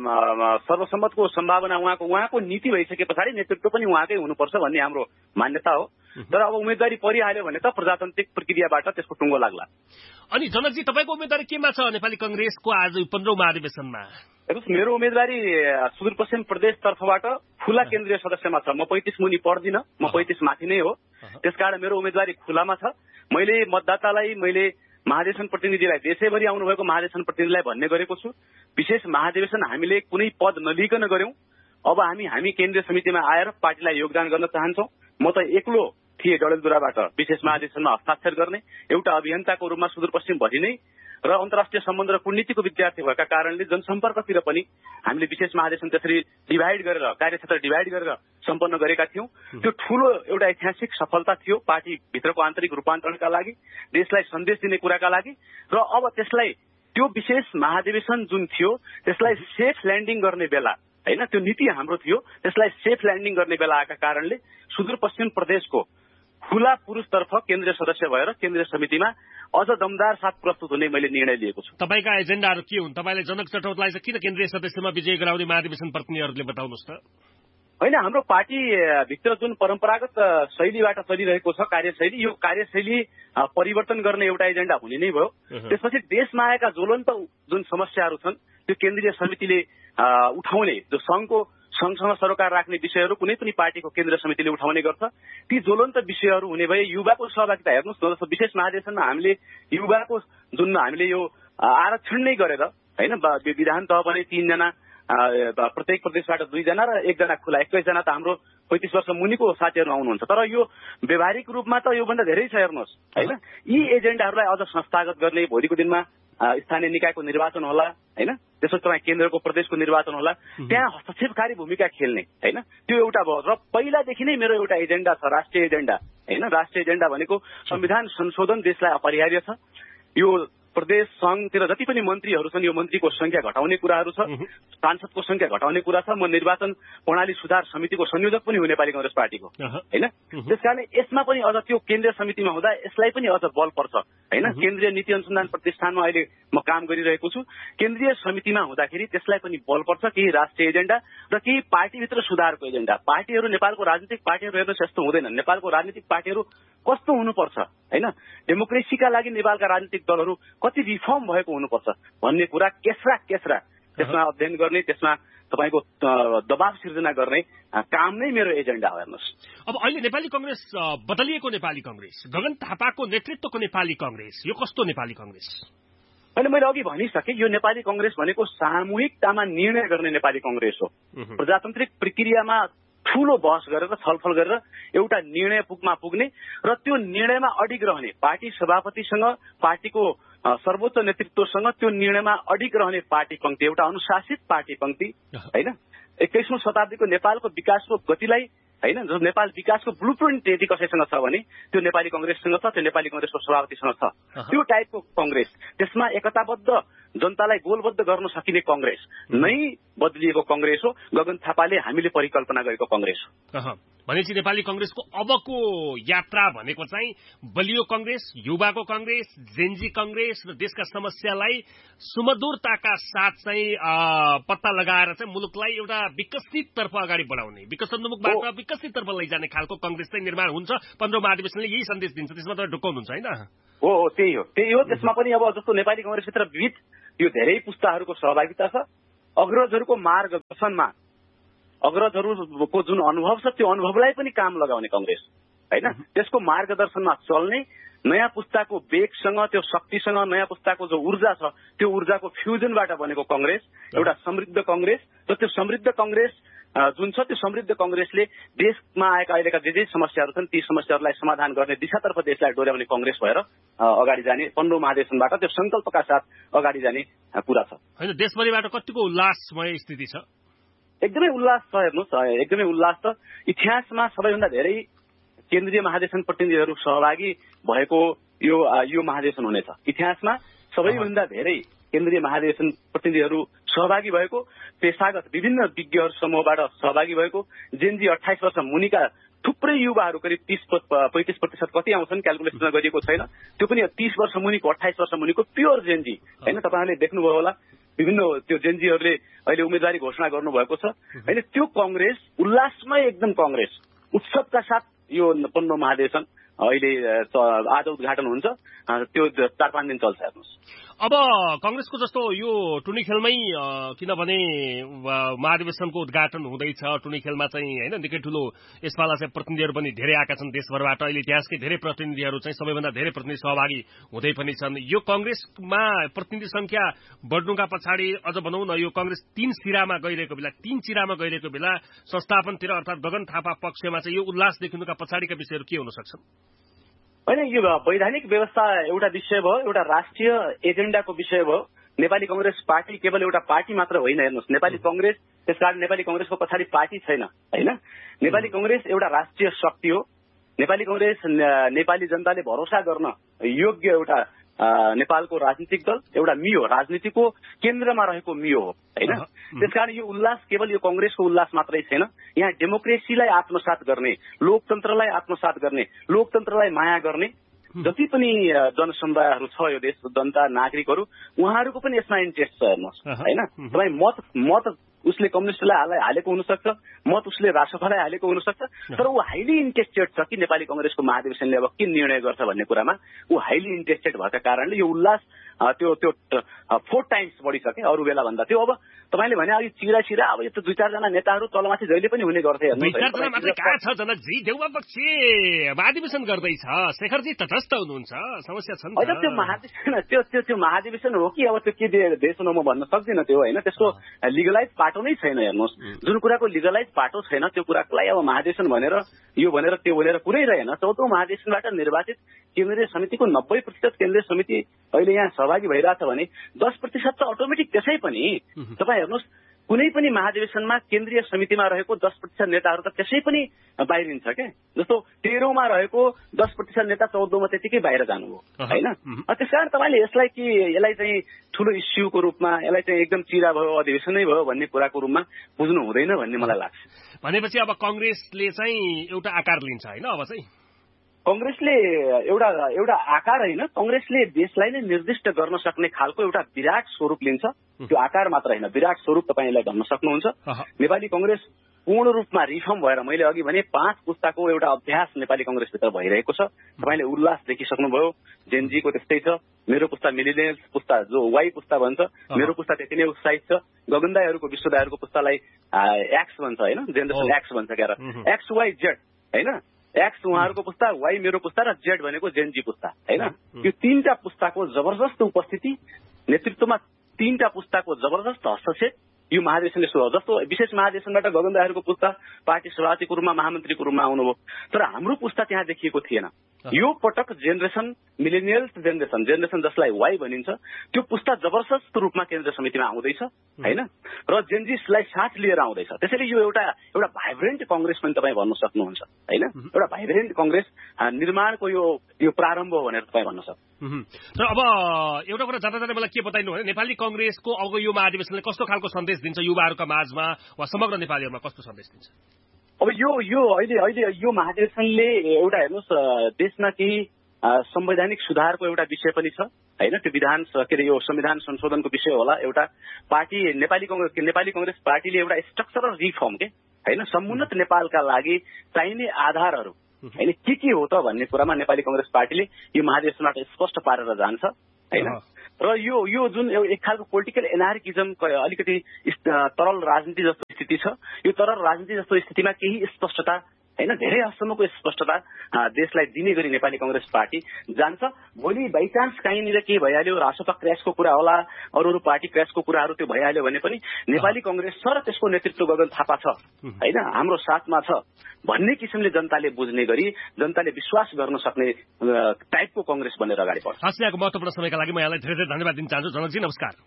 सर्वसम्मतको सम्भावना उहाँको नीति भइसके पछाडि नेतृत्व पनि उहाँकै हुनुपर्छ भन्ने हाम्रो मान्यता हो। तर अब उम्मेदवारी परिहाल्यो भने त प्रजातान्त्रिक प्रक्रियाबाट त्यसको टुङ्गो लाग्ला। अनि जनकजी तपाईँको उम्मेदवारी केमा छ नेपाली कंग्रेसको आज 15औं महाधिवेशनमा? हेर्नुहोस्, मेरो उम्मेदवारी सुदूरपश्चिम प्रदेश तर्फबाट खुला केन्द्रीय सदस्यमा छ। म 35 मुनि पर्दिन, म 35 माथि नै हो। त्यसकारण मेरो उम्मेदवारी खुलामा छ। मैले मतदातालाई, मैले महाधिवेशन प्रतिनिधिलाई, देशैभरि आउनुभएको महाधिवेशन प्रतिनिधिलाई भन्ने गरेको छु, विशेष महाधिवेशन हामीले कुनै पद नलिकन गर्यौं। अब हामी केन्द्रीय समितिमा आएर पार्टीलाई योगदान गर्न चाहन्छौं। म त एक्लो थिएँ डडेलधुराबाट विशेष महाधिवेशनमा हस्ताक्षर गर्ने एउटा अभियन्ताको रूपमा सुदूरपश्चिमभरि नै र अन्तर्राष्ट्रिय सम्बन्ध र कूटनीतिको विद्यार्थी भएका कारणले जनसम्पर्कतिर पनि हामीले विशेष महाधिवेशन त्यसरी डिभाइड गरेर, कार्यक्षेत्र डिभाइड गरेर सम्पन्न गरेका थियौं। त्यो ठूलो एउटा ऐतिहासिक सफलता थियो पार्टीभित्रको आन्तरिक रूपान्तरणका लागि, देशलाई सन्देश दिने कुराका लागि। र अब त्यसलाई त्यो विशेष महाधिवेशन जुन थियो त्यसलाई सेफ ल्यान्डिङ गर्ने बेला होइन, त्यो नीति हाम्रो थियो, त्यसलाई सेफ ल्यान्डिङ गर्ने बेला आएका कारणले सुदूरपश्चिम प्रदेशको खुला पुरुषतर्फ केन्द्रीय सदस्य भएर केन्द्रीय समितिमा अझ दमदार साथ प्रस्तुत हुने मैले निर्णय लिएको छु। तपाईँका एजेन्डाहरू के हुन्? तपाईँले जनक चटौतलाई चाहिँ किन केन्द्रीय सदस्यमा विजय गराउने महाधिवेशन प्रतिनिधिहरूले बताउनुहोस् त। होइन, हाम्रो पार्टी भित्र जुन परम्परागत शैलीबाट चलिरहेको छ कार्यशैली, यो कार्यशैली परिवर्तन गर्ने एउटा एजेन्डा हुने नै भयो। त्यसपछि देशमा आएका ज्वलन्त जुन समस्याहरू छन् त्यो केन्द्रीय समितिले उठाउने, जो संघसँग सरोकार राख्ने विषयहरू कुनै पनि पार्टीको केन्द्रीय समितिले उठाउने गर्छ। ती ज्वलन्त विषयहरू हुने भए युवाको सहभागिता हेर्नुहोस् न, जस्तो विशेष महाधिवेशनमा हामीले युवाको जुन हामीले यो आरक्षण नै गरेर होइन, विधान तह पनि 3 जना, प्रत्येक प्रदेशबाट 2 जना र 1 जना खुला, 21 जना त हाम्रो 35 वर्ष मुनिको साथीहरू आउनुहुन्छ। तर यो व्यवहारिक रूपमा त योभन्दा धेरै छ हेर्नुहोस् होइन। यी एजेन्डाहरूलाई अझ संस्थागत गर्ने, भोलिको दिनमा स्थानीय निकायको निर्वाचन होला होइन, त्यसपछि तपाईँ केन्द्रको प्रदेशको निर्वाचन होला, त्यहाँ हस्तक्षेपकारी भूमिका खेल्ने होइन, त्यो एउटा भयो। र पहिलादेखि नै मेरो एउटा एजेन्डा छ, राष्ट्रिय एजेन्डा होइन। राष्ट्रिय एजेन्डा भनेको संविधान संशोधन देशलाई अपरिहार्य छ। यो प्रदेश संघतिर जति पनि मन्त्रीहरू छन् यो मन्त्रीको संख्या घटाउने कुराहरू छ, सांसदको संख्या घटाउने कुरा छ। म निर्वाचन प्रणाली सुधार समितिको संयोजक पनि हुँ नेपाली कांग्रेस पार्टीको होइन। त्यसकारण यसमा पनि अझ त्यो केन्द्रीय समितिमा हुँदा यसलाई पनि अझ बल पर्छ होइन। केन्द्रीय नीति अनुसन्धान प्रतिष्ठानमा अहिले म काम गरिरहेको छु। केन्द्रीय समितिमा हुँदाखेरि त्यसलाई पनि बल पर्छ, केही राष्ट्रिय एजेन्डा र केही पार्टीभित्र सुधारको एजेन्डा। पार्टीहरू, नेपालको राजनीतिक पार्टीहरू हेर्नुहोस् यस्तो हुँदैनन्। नेपालको राजनीतिक पार्टीहरू कस्तो हुनुपर्छ होइन, डेमोक्रेसीका लागि नेपालका राजनीतिक दलहरू कति रिफर्म भएको हुनुपर्छ भन्ने कुरा केस्रा त्यसमा अध्ययन गर्ने, त्यसमा तपाईको दबाव सिर्जना गर्ने काम नै मेरो एजेन्डा हो हेर्नुहोस्। अब अहिले नेपाली कांग्रेस बदलिएको नेपाली कांग्रेस, गगन थापाको नेतृत्वको नेपाली कांग्रेस, यो कस्तो नेपाली कांग्रेस? अहिले मैले अघि भनिसकेँ, यो नेपाली कांग्रेस भनेको सामूहिकतामा निर्णय गर्ने नेपाली कांग्रेस हो। प्रजातान्त्रिक प्रक्रियामा ठूलो बहस गरेर छलफल गरेर एउटा निर्णय पुग्ने र त्यो निर्णयमा अडिग रहने, पार्टी सभापतिसँग, पार्टीको सर्वोच्च नेतृत्वसँग त्यो निर्णयमा अडिग रहने पार्टी पंक्ति, एउटा अनुशासित पार्टी पंक्ति होइन। 21औं शताब्दीको नेपालको विकासको गतिलाई होइन, जो नेपाल विकासको ब्लुप्रिन्ट यदि कसैसँग छ भने त्यो नेपाली कांग्रेससँग छ, त्यो नेपाली कांग्रेसको सभापतिसँग छ। त्यो टाइपको कांग्रेस, त्यसमा एकताबद्ध जनतालाई गोलबद्ध गर्न सकिने कांग्रेस नै बदलिएको कांग्रेस हो। गगन थापाले हामीले परिकल्पना गरेको कांग्रेस हो। भनेपछि नेपाली कांग्रेसको अबको यात्रा भनेको चाहिँ बलियो कांग्रेस, युवाको कांग्रेस, जेन्जी कांग्रेस र देशका समस्यालाई सुमधुरताका साथ चाहिँ पत्ता लगाएर चाहिँ मुलुकलाई एउटा विकसित तर्फ अगाडि बढाउने, विकसनोन्मुखबाट विकसित तर्फ लैजाने खालको कांग्रेस चाहिँ निर्माण हुन्छ। 15औं महाधिवेशनले यही सन्देश दिन्छ, त्यसमा तपाईँ ढुकाउनुहुन्छ होइन? हो, त्यही हो। त्यसमा पनि अब जस्तो नेपाली कांग्रेसभित्र विविध यो धेरै पुस्ताहरूको सहभागिता छ। अग्रजहरूको मार्गदर्शनमा अग्रजहरूको जुन अनुभव छ त्यो अनुभवलाई पनि काम लगाउने कांग्रेस होइन, त्यसको मार्गदर्शनमा चल्ने, नयाँ पुस्ताको वेगसँग, त्यो शक्तिसँग, नयाँ पुस्ताको जो ऊर्जा छ त्यो ऊर्जाको फ्युजनबाट बनेको कांग्रेस एउटा समृद्ध कांग्रेस। र त्यो समृद्ध कांग्रेस जुन छ त्यो समृद्ध कांग्रेसले देशमा आएका अहिलेका जे समस्याहरू छन् ती समस्याहरूलाई समाधान गर्ने दिशातर्फ देशलाई डोर्याउने कांग्रेस भएर अगाडि जाने, 15औं महाधिवेशनबाट त्यो संकल्पका साथ अगाडि जाने कुरा छ होइन। देशभरिबाट कतिको उल्लासमय स्थिति छ? एकदमै उल्लास छ। हेर्नुहोस्, एकदमै उल्लास छ। इतिहासमा सबैभन्दा धेरै केन्द्रीय महाधिवेशन प्रतिनिधिहरू सहभागी भएको यो महाधिवेशन हुनेछ। इतिहासमा सबैभन्दा धेरै केन्द्रीय महाधिवेशन प्रतिनिधिहरू सहभागी भएको, पेशागत विभिन्न विज्ञहरू समूहबाट सहभागी भएको, जेनजी 28 वर्ष मुनिका थुप्रै युवाहरू करिब 30-35% कति आउँछन् क्यालकुलेसन गरिएको छैन, त्यो पनि 30 वर्ष मुनिको 28 वर्ष मुनिको प्योर जेनजी होइन। तपाईँहरूले देख्नुभयो होला विभिन्न त्यो जेनजीहरूले अहिले उम्मेदवारी घोषणा गर्नुभएको छ होइन। त्यो कांग्रेस उल्लासमय एकदम कांग्रेस उत्सवका साथ यो 15औं महाधिवेशन अहिले आज उद्घाटन हुन्छ, त्यो 4-5 दिन चल्छ। हेर्नुहोस्, अब कांग्रेसको जस्तो यो टुनी खेलमै किनभने महाधिवेशनको उद्घाटन हुँदैछ, टुनी खेलमा चाहिँ होइन निकै ठुलो यसपाला चाहिँ प्रतिनिधिहरू पनि धेरै आएका छन् देशभरबाट। अहिले इतिहासकै धेरै प्रतिनिधिहरू चाहिँ सबैभन्दा धेरै प्रतिनिधि सहभागी हुँदै पनि छन्। यो कांग्रेसमा प्रतिनिधि संख्या बढ्नुका पछाडि अझ भनौँ न यो कांग्रेस 3 चिरामा गइरहेको बेला संस्थापनतिर अर्थात् गगन थापा पक्षमा चाहिँ यो उल्लास देखिनुका पछाडिका विषयहरू के हुन सक्छन्? होइन, यो वैधानिक व्यवस्था एउटा विषय भयो, एउटा राष्ट्रिय एजेन्डाको विषय भयो। नेपाली कांग्रेस पार्टी केवल एउटा पार्टी मात्र होइन। हेर्नुहोस्, नेपाली कांग्रेस, त्यसकारण नेपाली कांग्रेसको पछाडि पार्टी छैन होइन। नेपाली कांग्रेस एउटा राष्ट्रिय शक्ति हो। नेपाली कांग्रेस नेपाली जनताले भरोसा गर्न योग्य एउटा नेपालको राजनीतिक दल, एउटा मियो, राजनीतिको केन्द्रमा रहेको मियो हो होइन। त्यसकारण यो उल्लास केवल यो कांग्रेसको उल्लास मात्रै छैन। यहाँ डेमोक्रेसीलाई आत्मसात गर्ने, लोकतन्त्रलाई आत्मसात गर्ने, लोकतन्त्रलाई माया गर्ने जति पनि जनसमुदायहरू छ यो देश, जनता नागरिकहरू, उहाँहरूको पनि यसमा इन्ट्रेस्ट छ। हेर्नुहोस् होइन, तपाईँ मत उसले कम्युनिस्टलाई हालेको हुनसक्छ, मत उसले राष्ट्रपतिलाई हालेको हुनसक्छ, तर ऊ हाइली इन्ट्रेस्टेड छ कि नेपाली कांग्रेसको महाधिवेशनले अब के निर्णय गर्छ भन्ने कुरामा ऊ हाइली इन्ट्रेस्टेड भएका कारणले यो उल्लास त्यो 4 टाइम्स बढिसके अरू बेला भन्दा। त्यो अब तपाईँले भने अघि चिरा अब यो त 2-4 जना नेताहरू तलमाथि जहिले पनि हुने गर्थे। महाधिवेशन गर्दैछ, शेखरजी तटस्थ हुनुहुन्छ, समस्या छ नि त। त्यो महाधिवेशन त्यो महाधिवेशन हो कि अब त्यो के देश हो म भन्न सक्दिनँ त्यो होइन। त्यसको लिगलाइज पाटो नै छैन। हेर्नुहोस्, जुन कुराको लिगलाइज पाटो छैन त्यो कुरालाई अब महाधिवेशन भनेर यो भनेर त्यो भनेर कुरै रहेन। 14औं महाधिवेशनबाट निर्वाचित केन्द्रीय समितिको 90% केन्द्रीय समिति अहिले यहाँ सहभागी भइरहेछ भने 10% त अटोमेटिक त्यसै पनि तपाईँ हेर्नुहोस्, कुनै पनि महाधिवेशनमा केन्द्रीय समितिमा रहेको 10% नेताहरू त त्यसै पनि बाहिरिन्छ क्या। जस्तो 13औंमा रहेको 10% नेता 14औंमा त्यतिकै बाहिर जानुभयो होइन। त्यसकारण तपाईँले यसलाई चाहिँ ठुलो इस्युको रूपमा, यसलाई चाहिँ एकदम चिरा भयो, अधिवेशनै भयो भन्ने कुराको रूपमा बुझ्नु हुँदैन भन्ने मलाई लाग्छ। भनेपछि अब कांग्रेसले चाहिँ एउटा आकार लिन्छ होइन। अब चाहिँ कांग्रेसले एउटा आकार होइन, कांग्रेसले देशलाई नै निर्दिष्ट गर्न सक्ने खालको एउटा विराट स्वरूप लिन्छ। त्यो आकार मात्र होइन, विराट स्वरूप तपाईँलाई भन्न सक्नुहुन्छ। नेपाली कांग्रेस पूर्ण रूपमा रिफर्म भएर, मैले अघि भने 5 पुस्ताको एउटा अभ्यास नेपाली कांग्रेसभित्र भइरहेको छ। तपाईँले उल्लास देखिसक्नुभयो। जेनजीको त्यस्तै छ, मेरो पुस्ता मिलिनियल्स पुस्ता जो वाई पुस्ता भन्छ, मेरो पुस्ता त्यति नै उत्साहित छ। गगनदाईहरूको विश्वदाईहरूको पुस्तालाई एक्स भन्छ होइन, जेनरेसन एक्स भन्छ क्या, एक्स वाई जेड होइन। एक्स उहाँहरूको पुस्ता, वाई मेरो पुस्ता र जेड भनेको जेनजी पुस्ता होइन। यो 3टा पुस्ताको जबरजस्त उपस्थिति, नेतृत्वमा 3टा पुस्ताको जबरजस्त हस्तक्षेप यो महाधिवेशनले सुरु। जस्तो विशेष महाधिवेशनबाट गगनदाईहरूको पुस्ता पार्टी सभापतिको रूपमा, महामन्त्रीको रूपमा आउनुभयो, तर हाम्रो पुस्ता त्यहाँ देखिएको थिएन। यो पटक जेनरेसन मिलेनियल्स जेनरेसन जसलाई वाई भनिन्छ, त्यो पुस्ता जबरजस्त रूपमा केन्द्रीय समितिमा आउँदैछ होइन, र जेनजीलाई साथ लिएर आउँदैछ। त्यसैले यो एउटा भाइब्रेन्ट कांग्रेस पनि तपाईँ भन्न सक्नुहुन्छ होइन। एउटा भाइब्रेन्ट कांग्रेस निर्माणको यो प्रारम्भ हो भनेर तपाईँ भन्न सक्नुहुन्छ। तर अब एउटा कुरा जाँदा मलाई के बताइनु भने नेपाली कांग्रेसको अब यो महाधिवेशनले कस्तो खालको सन्देश दिन्छ युवाहरूका माझमा वा समग्र नेपालीहरूमा कस्तो सन्देश दिन्छ? अब यो अहिले यो महाधिवेशनले एउटा हेर्नुहोस्, देशमा केही संवैधानिक सुधारको एउटा विषय पनि छ होइन। त्यो यो संविधान संशोधनको विषय होला। एउटा पार्टी नेपाली कांग्रेस पार्टीले एउटा स्ट्रक्चरल रिफर्म के होइन, समुन्नत नेपालका लागि चाहिने आधारहरू होइन के हो त भन्ने कुरामा नेपाली कांग्रेस पार्टीले यो महाधिवेशनबाट स्पष्ट पारेर जान्छ होइन। र यो जुन एक खालको पोलिटिकल एनार्किजम, अलिकति तरल राजनीति जस्तो स्थिति छ, यो तरल राजनीति जस्तो स्थितिमा केही स्पष्टता होइन, धेरै हदसम्मको स्पष्टता देशलाई दिने गरी नेपाली कांग्रेस पार्टी जान्छ। भोलि बाइचान्स कहीँनिर के भइहाल्यो, रासपा क्र्यासको कुरा होला, अरू पार्टी क्र्यासको कुराहरू त्यो भइहाल्यो भने पनि नेपाली कांग्रेस छ र त्यसको नेतृत्व गगन थापा छ होइन, हाम्रो साथमा छ भन्ने किसिमले जनताले बुझ्ने गरी, जनताले विश्वास गर्न सक्ने टाइपको कांग्रेस बनेर अगाडि बढ्छ। यहाँको महत्त्वपूर्ण समयका लागि म यहाँलाई धेरै धेरै धन्यवाद दिन चाहन्छु। जनकजी नमस्कार।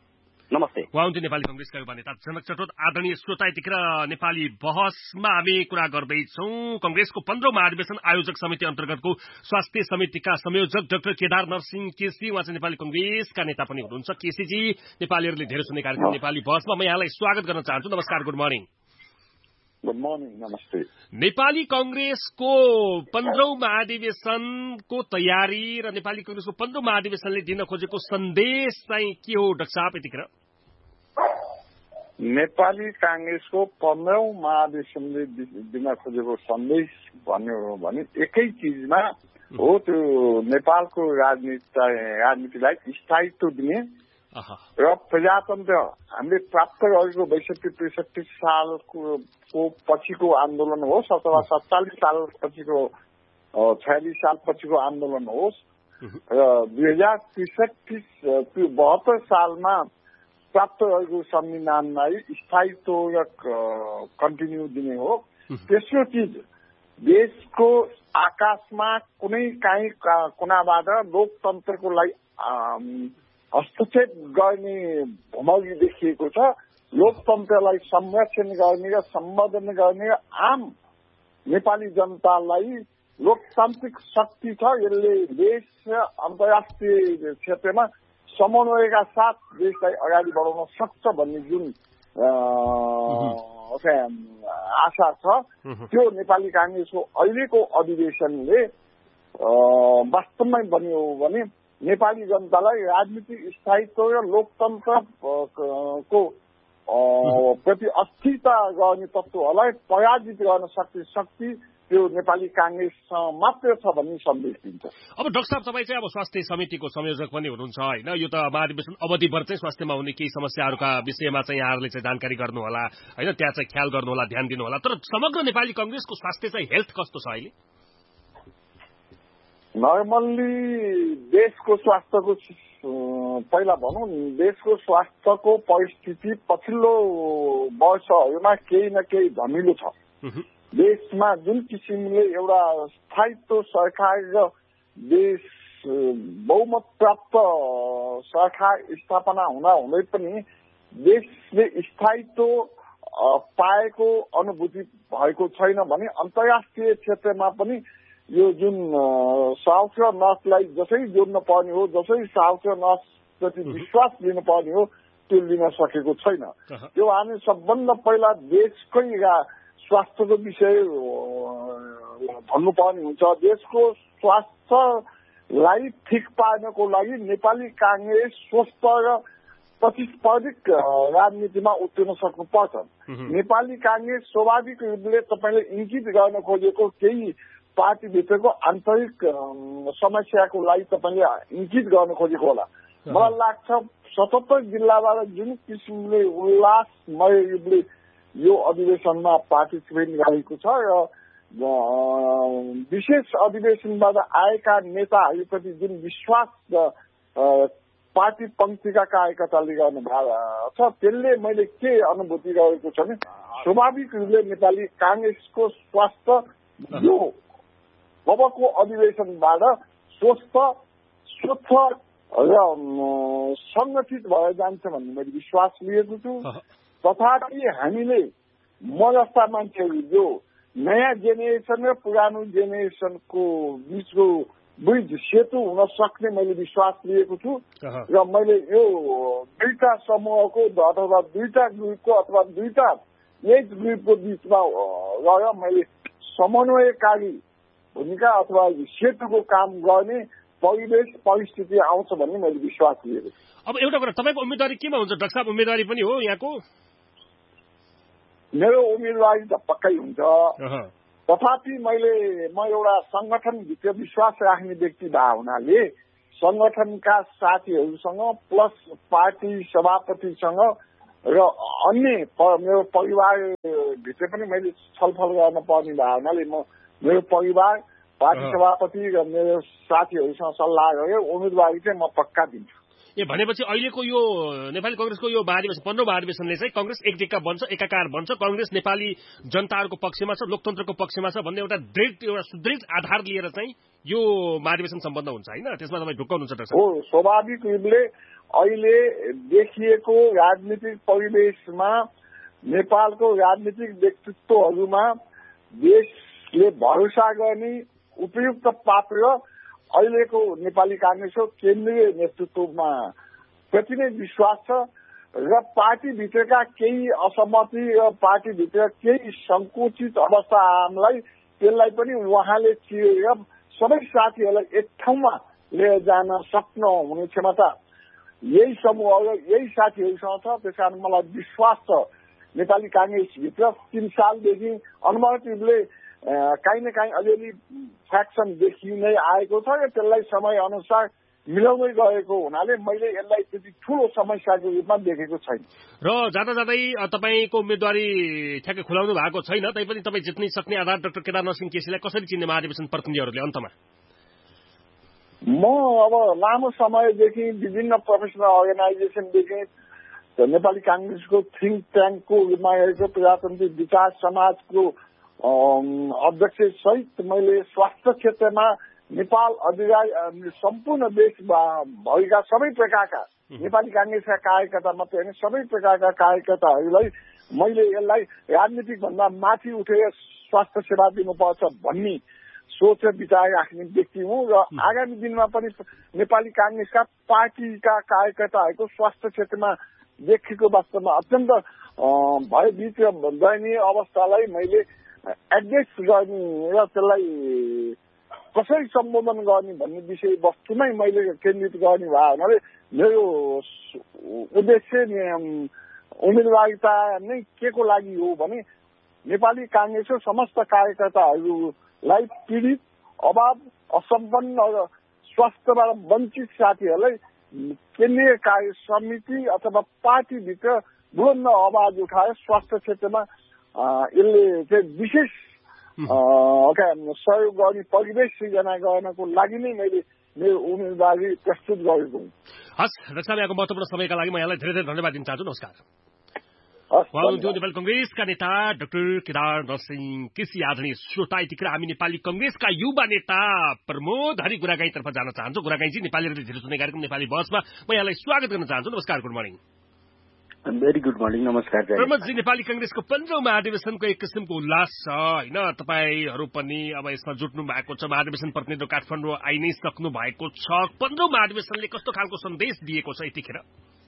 नमस्ते। उहाँले नेपाली कांग्रेसका युवा नेता जनक चटोट। आदरणीय श्रोता, यतिखेर नेपाली बहसमा हामी कुरा गर्दैछौँ। कांग्रेसको 15औं महाधिवेशन आयोजक समिति अन्तर्गतको स्वास्थ्य समितिका संयोजक डाक्टर केदार नरसिंह केसी, उहाँ चाहिँ नेपाली कांग्रेसका नेता पनि हुनुहुन्छ। केसीजी, नेपालीहरूले धेरै सुन्ने कार्यक्रम नेपाली बहसमा म यहाँलाई स्वागत गर्न चाहन्छु। नमस्कार, गुड मर्निङ। गुड मर्निङ, नमस्ते। नेपाली कांग्रेसको 15औं महाधिवेशनको तयारी र नेपाली कांग्रेसको 15औं महाधिवेशनले दिन खोजेको सन्देश चाहिँ के हो डाक्टर साहब यतिखेर? नेपाली कांग्रेसको 15औं महाधिवेशनले दिन खोजेको सन्देश भन्यो भने एकै चिजमा हो, त्यो नेपालको राजनीतिलाई स्थायित्व दिने र प्रजातन्त्र हामीले प्राप्त गरेको 62-63 सालको पछिको आन्दोलन होस् अथवा 47 साल पछिको 46 साल पछिको आन्दोलन होस् र 2063-72 सालमा प्राप्त गरेको संविधानलाई स्थायित्व र कन्टिन्यू दिने हो। तेस्रो चिज, देशको आकाशमा कुनै काहीँ कुनाबाट लोकतन्त्रको लागि हस्तक्षेप गर्ने भूमि देखिएको छ। लोकतन्त्रलाई संरक्षण गर्ने र सम्वर्धन गर्ने आम नेपाली जनतालाई लोकतान्त्रिक शक्ति छ। यसले देश र अन्तर्राष्ट्रिय क्षेत्रमा समन्वयका साथ देशलाई अगाडि बढाउन सक्छ भन्ने जुन आशा छ, त्यो नेपाली कांग्रेसको अहिलेको अधिवेशनले वास्तवमै बन्यो भने नेपाली जनतालाई राजनीतिक स्थायित्व र लोकतन्त्रको प्रति अस्थिरता गर्ने तत्त्वहरूलाई पराजित गर्न सक्ने शक्ति त्यो नेपाली कांग्रेस मात्र छ भन्ने सन्देश दिन्छ। अब डाक्टर साहब, तपाईँ चाहिँ अब स्वास्थ्य समितिको संयोजक पनि हुनुहुन्छ होइन? यो त महाधिवेशन अवधिभर चाहिँ स्वास्थ्यमा हुने केही समस्याहरूका विषयमा चाहिँ यहाँहरूले चाहिँ जानकारी गर्नुहोला होइन, त्यहाँ चाहिँ ख्याल गर्नुहोला, ध्यान दिनुहोला। तर समग्र नेपाली कांग्रेसको स्वास्थ्य चाहिँ हेल्थ कस्तो छ अहिले? नर्मल्ली देशको स्वास्थ्यको पहिला भनौँ, देशको स्वास्थ्यको परिस्थिति पछिल्लो वर्षहरूमा केही न केही धमिलो छ। देशमा जुन किसिमले एउटा स्थायित्व सरकार र देश बहुमत प्राप्त सरकार स्थापना हुँदा हुँदै पनि देशले स्थायित्व पाएको अनुभूति भएको छैन भने अन्तर्राष्ट्रिय क्षेत्रमा पनि यो जुन साउथ र नर्थलाई जसै जोड्न पर्ने हो, जसै साउथ र नर्थप्रति विश्वास लिनु पर्ने हो, त्यो लिन सकेको छैन। त्यो हामी सबभन्दा पहिला देशकै स्वास्थ्यको विषय भन्नुपर्ने हुन्छ। देशको स्वास्थ्यलाई ठिक पार्नको लागि नेपाली कांग्रेस स्वस्थ र प्रतिस्पर्धिक राजनीतिमा उत्रिन सक्नुपर्छ। नेपाली कांग्रेस स्वाभाविक रूपले तपाईँले इङ्गित गर्न खोजेको केही पार्टीभित्रको आन्तरिक समस्याको लागि तपाईँले इङ्गित गर्न खोजेको होला। मलाई लाग्छ 77 जिल्लाबाट जुन किसिमले उल्लासमय रूपले यो अधिवेशनमा पार्टिसिपेट गरेको छ र विशेष अधिवेशनबाट आएका नेताहरूप्रति जुन विश्वास पार्टी पंक्तिका कार्यकर्ताले गर्नु भएको छ, त्यसले मैले के अनुभूति गरेको छ भने स्वाभाविक रूपले नेपाली कांग्रेसको स्वास्थ्य यो अबको अधिवेशनबाट स्वस्थ, स्वच्छ र संगठित भएर जान्छ भन्ने मैले विश्वास लिएको छु। तथापि हामीले म जस्ता मान्छेहरू जो नयाँ जेनेरेसन र पुरानो जेनेरेसनको बिचको ब्रिज सेतु हुन सक्ने मैले विश्वास लिएको छु र मैले यो दुईटा समूहको अथवा दुईटा ग्रुपको अथवा दुईटा एज ग्रुपको बिचमा गएर मैले समन्वयकारी भूमिका अथवा सेतुको काम गर्ने परिवेश परिस्थिति आउँछ भन्ने मैले विश्वास लिएको छु। अब एउटा कुरा, तपाईँको उम्मेदवारी केमा हुन्छ डाक्टर साहब? उम्मेदवारी पनि हो यहाँको? मेरो उम्मेदवारी त पक्कै हुन्छ, तथापि म एउटा संगठनभित्र विश्वास राख्ने व्यक्ति भए हुनाले संगठनका साथीहरूसँग प्लस पार्टी सभापतिसँग र अन्य मेरो परिवारभित्र पनि मैले छलफल गर्न पर्ने भए हुनाले म मेरो परिवार, पार्टी सभापति र मेरो साथीहरूसँग सल्लाह गरेँ उम्मेदवारी चाहिँ म पक्का दिन्छु। भनेपछि अहिलेको यो नेपाली कांग्रेसको यो महाधिवेशन 15औं महाधिवेशनले चाहिँ कांग्रेस एक टिक्का बन्छ, एकाकार बन्छ, कांग्रेस नेपाली जनताहरूको पक्षमा छ, लोकतन्त्रको पक्षमा छ भन्ने एउटा सुदृढ आधार लिएर चाहिँ यो महाधिवेशन सम्पन्न हुन्छ हैन? त्यसमा तपाईँ ढुक्क हुनुहुन्छ डाक्टर? हो, स्वाभाविक रूपले अहिले देखिएको राजनीतिक परिवेशमा नेपालको राजनीतिक व्यक्तित्वहरूमा देशले भरोसा गर्ने उपयुक्त पात्र अहिलेको नेपाली कांग्रेसको केन्द्रीय नेतृत्वमा प्रति नै विश्वास छ र पार्टीभित्रका केही असहमति र पार्टीभित्र केही संकुचित अवस्थालाई त्यसलाई पनि उहाँले चिरेर सबै साथीहरूलाई एक ठाउँमा लिएर जान सक्नु हुने क्षमता यही समूह र यही साथीहरूसँग छ। त्यसकारण मलाई विश्वास छ नेपाली कांग्रेसभित्र 3 सालदेखि अनुमानितले काहीँ न काहीँ अलिअलि फ्याक्सन देखि नै आएको छ र त्यसलाई समय अनुसार मिलाउँदै गएको हुनाले मैले यसलाई त्यति ठूलो समस्याको रूपमा देखेको छैन। र जाँदा जाँदै तपाईँको उम्मेदवारी ठ्याक्कै खुलाउनु भएको छैन, तैपनि तपाईँ जित्नै सक्ने आधार डाक्टर केदार नरसिंह केसीलाई कसरी चिन्ने महाधिवेशन प्रतिनिधिहरूले अन्तमा? म अब लामो समयदेखि विभिन्न प्रोफेसनल अर्गनाइजेसनदेखि नेपाली कांग्रेसको थिङ्क ट्याङ्कको रूपमा रहेको प्रजातान्त्रिक विकास समाजको अध्यक्ष सहित मैले स्वास्थ्य क्षेत्रमा नेपाल अधिकार सम्पूर्ण देश भएका सबै प्रकारका नेपाली कांग्रेसका कार्यकर्ता मात्रै होइन सबै प्रकारका कार्यकर्ताहरूलाई मैले यसलाई राजनीतिक भन्दा माथि उठेर स्वास्थ्य सेवा दिनुपर्छ भन्ने सोच र विचार राख्ने व्यक्ति हुँ र आगामी दिनमा पनि नेपाली कांग्रेसका पार्टीका कार्यकर्ताहरूको स्वास्थ्य क्षेत्रमा देखिएको वास्तवमा अत्यन्त भयभीत र दयनीय अवस्थालाई मैले एड्रेस गर्ने र त्यसलाई कसरी सम्बोधन गर्ने भन्ने विषय वस्तुमै मैले केन्द्रित गर्ने भयो हुनाले मेरो उद्देश्य उम्मेदवारिता नै के को लागि हो भने नेपाली कांग्रेसको समस्त कार्यकर्ताहरूलाई पीडित, अभाव, असम्पन्न र स्वास्थ्यबाट वञ्चित साथीहरूलाई केन्द्रीय कार्य समिति अथवा पार्टीभित्र बुलन्द आवाज उठाएर स्वास्थ्य क्षेत्रमा यसले चाहिँ विशेष सहयोग गर्ने परिवेश सृजना गर्नको लागि नै मैले मेरो उम्मेदवारी प्रस्तुत गरेको हुँ। हस् डाक्टर साहब, यहाँको महत्त्वपूर्ण समयका लागि म यहाँलाई धेरै धेरै धन्यवाद दिन चाहन्छु। नमस्कार। नेपाली कंग्रेसका नेता डाक्टर केदार नरसिंह केसी आदरणीय श्रोता, यतिखेर हामी नेपाली कंग्रेसका युवा नेता प्रमोद हरि गुरागाईतर्फ जान चाहन्छौँ। गुरागाईजी, नेपालीहरूले धेरै सुन्ने कार्यक्रम नेपाली बसमा म यहाँलाई स्वागत गर्न चाहन्छु। नमस्कार, good morning. Very good morning, नमस्कार। प्रमोदजी, नेपाली कांग्रेसको 15औं महाधिवेशनको एक किसिमको उल्लास छ होइन? तपाईहरू पनि अब यसमा जुट्नु भएको छ, महाधिवेशन प्रतिनिधि काठमाडौँ आइ नै सक्नु भएको छ। 15औं महाधिवेशनले कस्तो खालको सन्देश दिएको छ यतिखेर?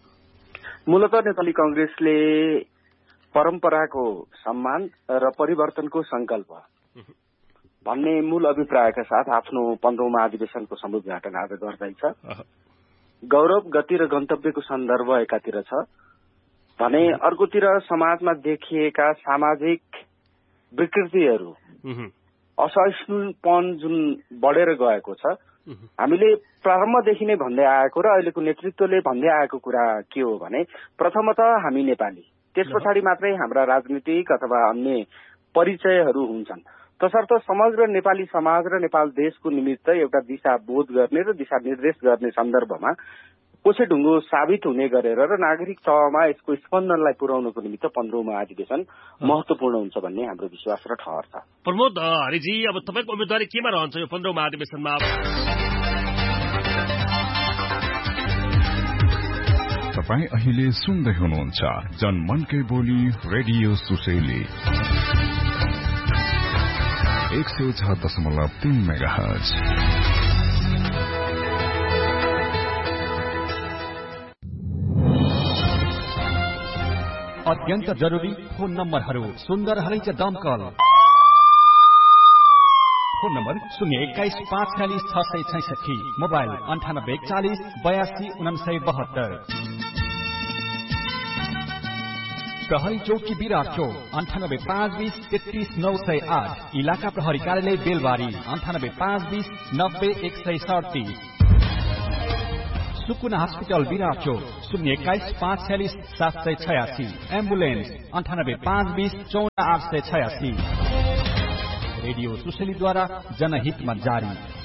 मूलतः नेपाली कांग्रेसले परम्पराको सम्मान र परिवर्तनको संकल्प भन्ने मूल अभिप्रायका साथ आफ्नो 15औं महाधिवेशनको समुद्घाटन आज गर्दैछ। गौरव, गति र गन्तव्यको सन्दर्भ एकातिर छ भने अर्कोतिर समाजमा देखिएका सामाजिक विकृतिहरू, असहिष्णुपन जुन बढेर गएको छ, हामीले प्रारम्भदेखि नै भन्दै आएको र अहिलेको नेतृत्वले भन्दै आएको कुरा के हो भने प्रथमतः हामी नेपाली, त्यस पछाडि मात्रै हाम्रा राजनीतिक अथवा अन्य परिचयहरू हुन्छन्। तसर्थ समग्र नेपाली समाज र नेपाल देशको निमित्त एउटा दिशा बोध गर्ने र दिशा निर्देश गर्ने सन्दर्भमा कोसेढुङ्गो साबित हुने गरेर र नागरिक तहमा यसको स्पन्दनलाई पुर्याउनको निमित्त 15औं महाधिवेशन महत्वपूर्ण हुन्छ भन्ने हाम्रो विश्वास र ठहर छ। प्रमोद हरिजी, अब तपाईँको उम्मेदवारी केमा रहन्छ यो 15औं महाधिवेशनमा? तपाईँ अहिले सुन्दै हुनुहुन्छ जनमनकै बोली रेडियो सुसेली 106.3 मेगाहर्ज। अत्यन्त जरुरी फोन नम्बरहरू सुन्दर हरिच दमकल। Phone number 021-546-666, mobile 9840-82-972। प्रहरी चौकी विराट चौक 98-520-33-908। इलाका प्रहरी कार्यालय बेलबारी 98-520-90-137। सुकुना हस्पिटल विराट चौक 021-546-786। एम्बुलेन्स 98-520-54-886। रेडियो सुसेलीद्वारा जनहितमा जारी।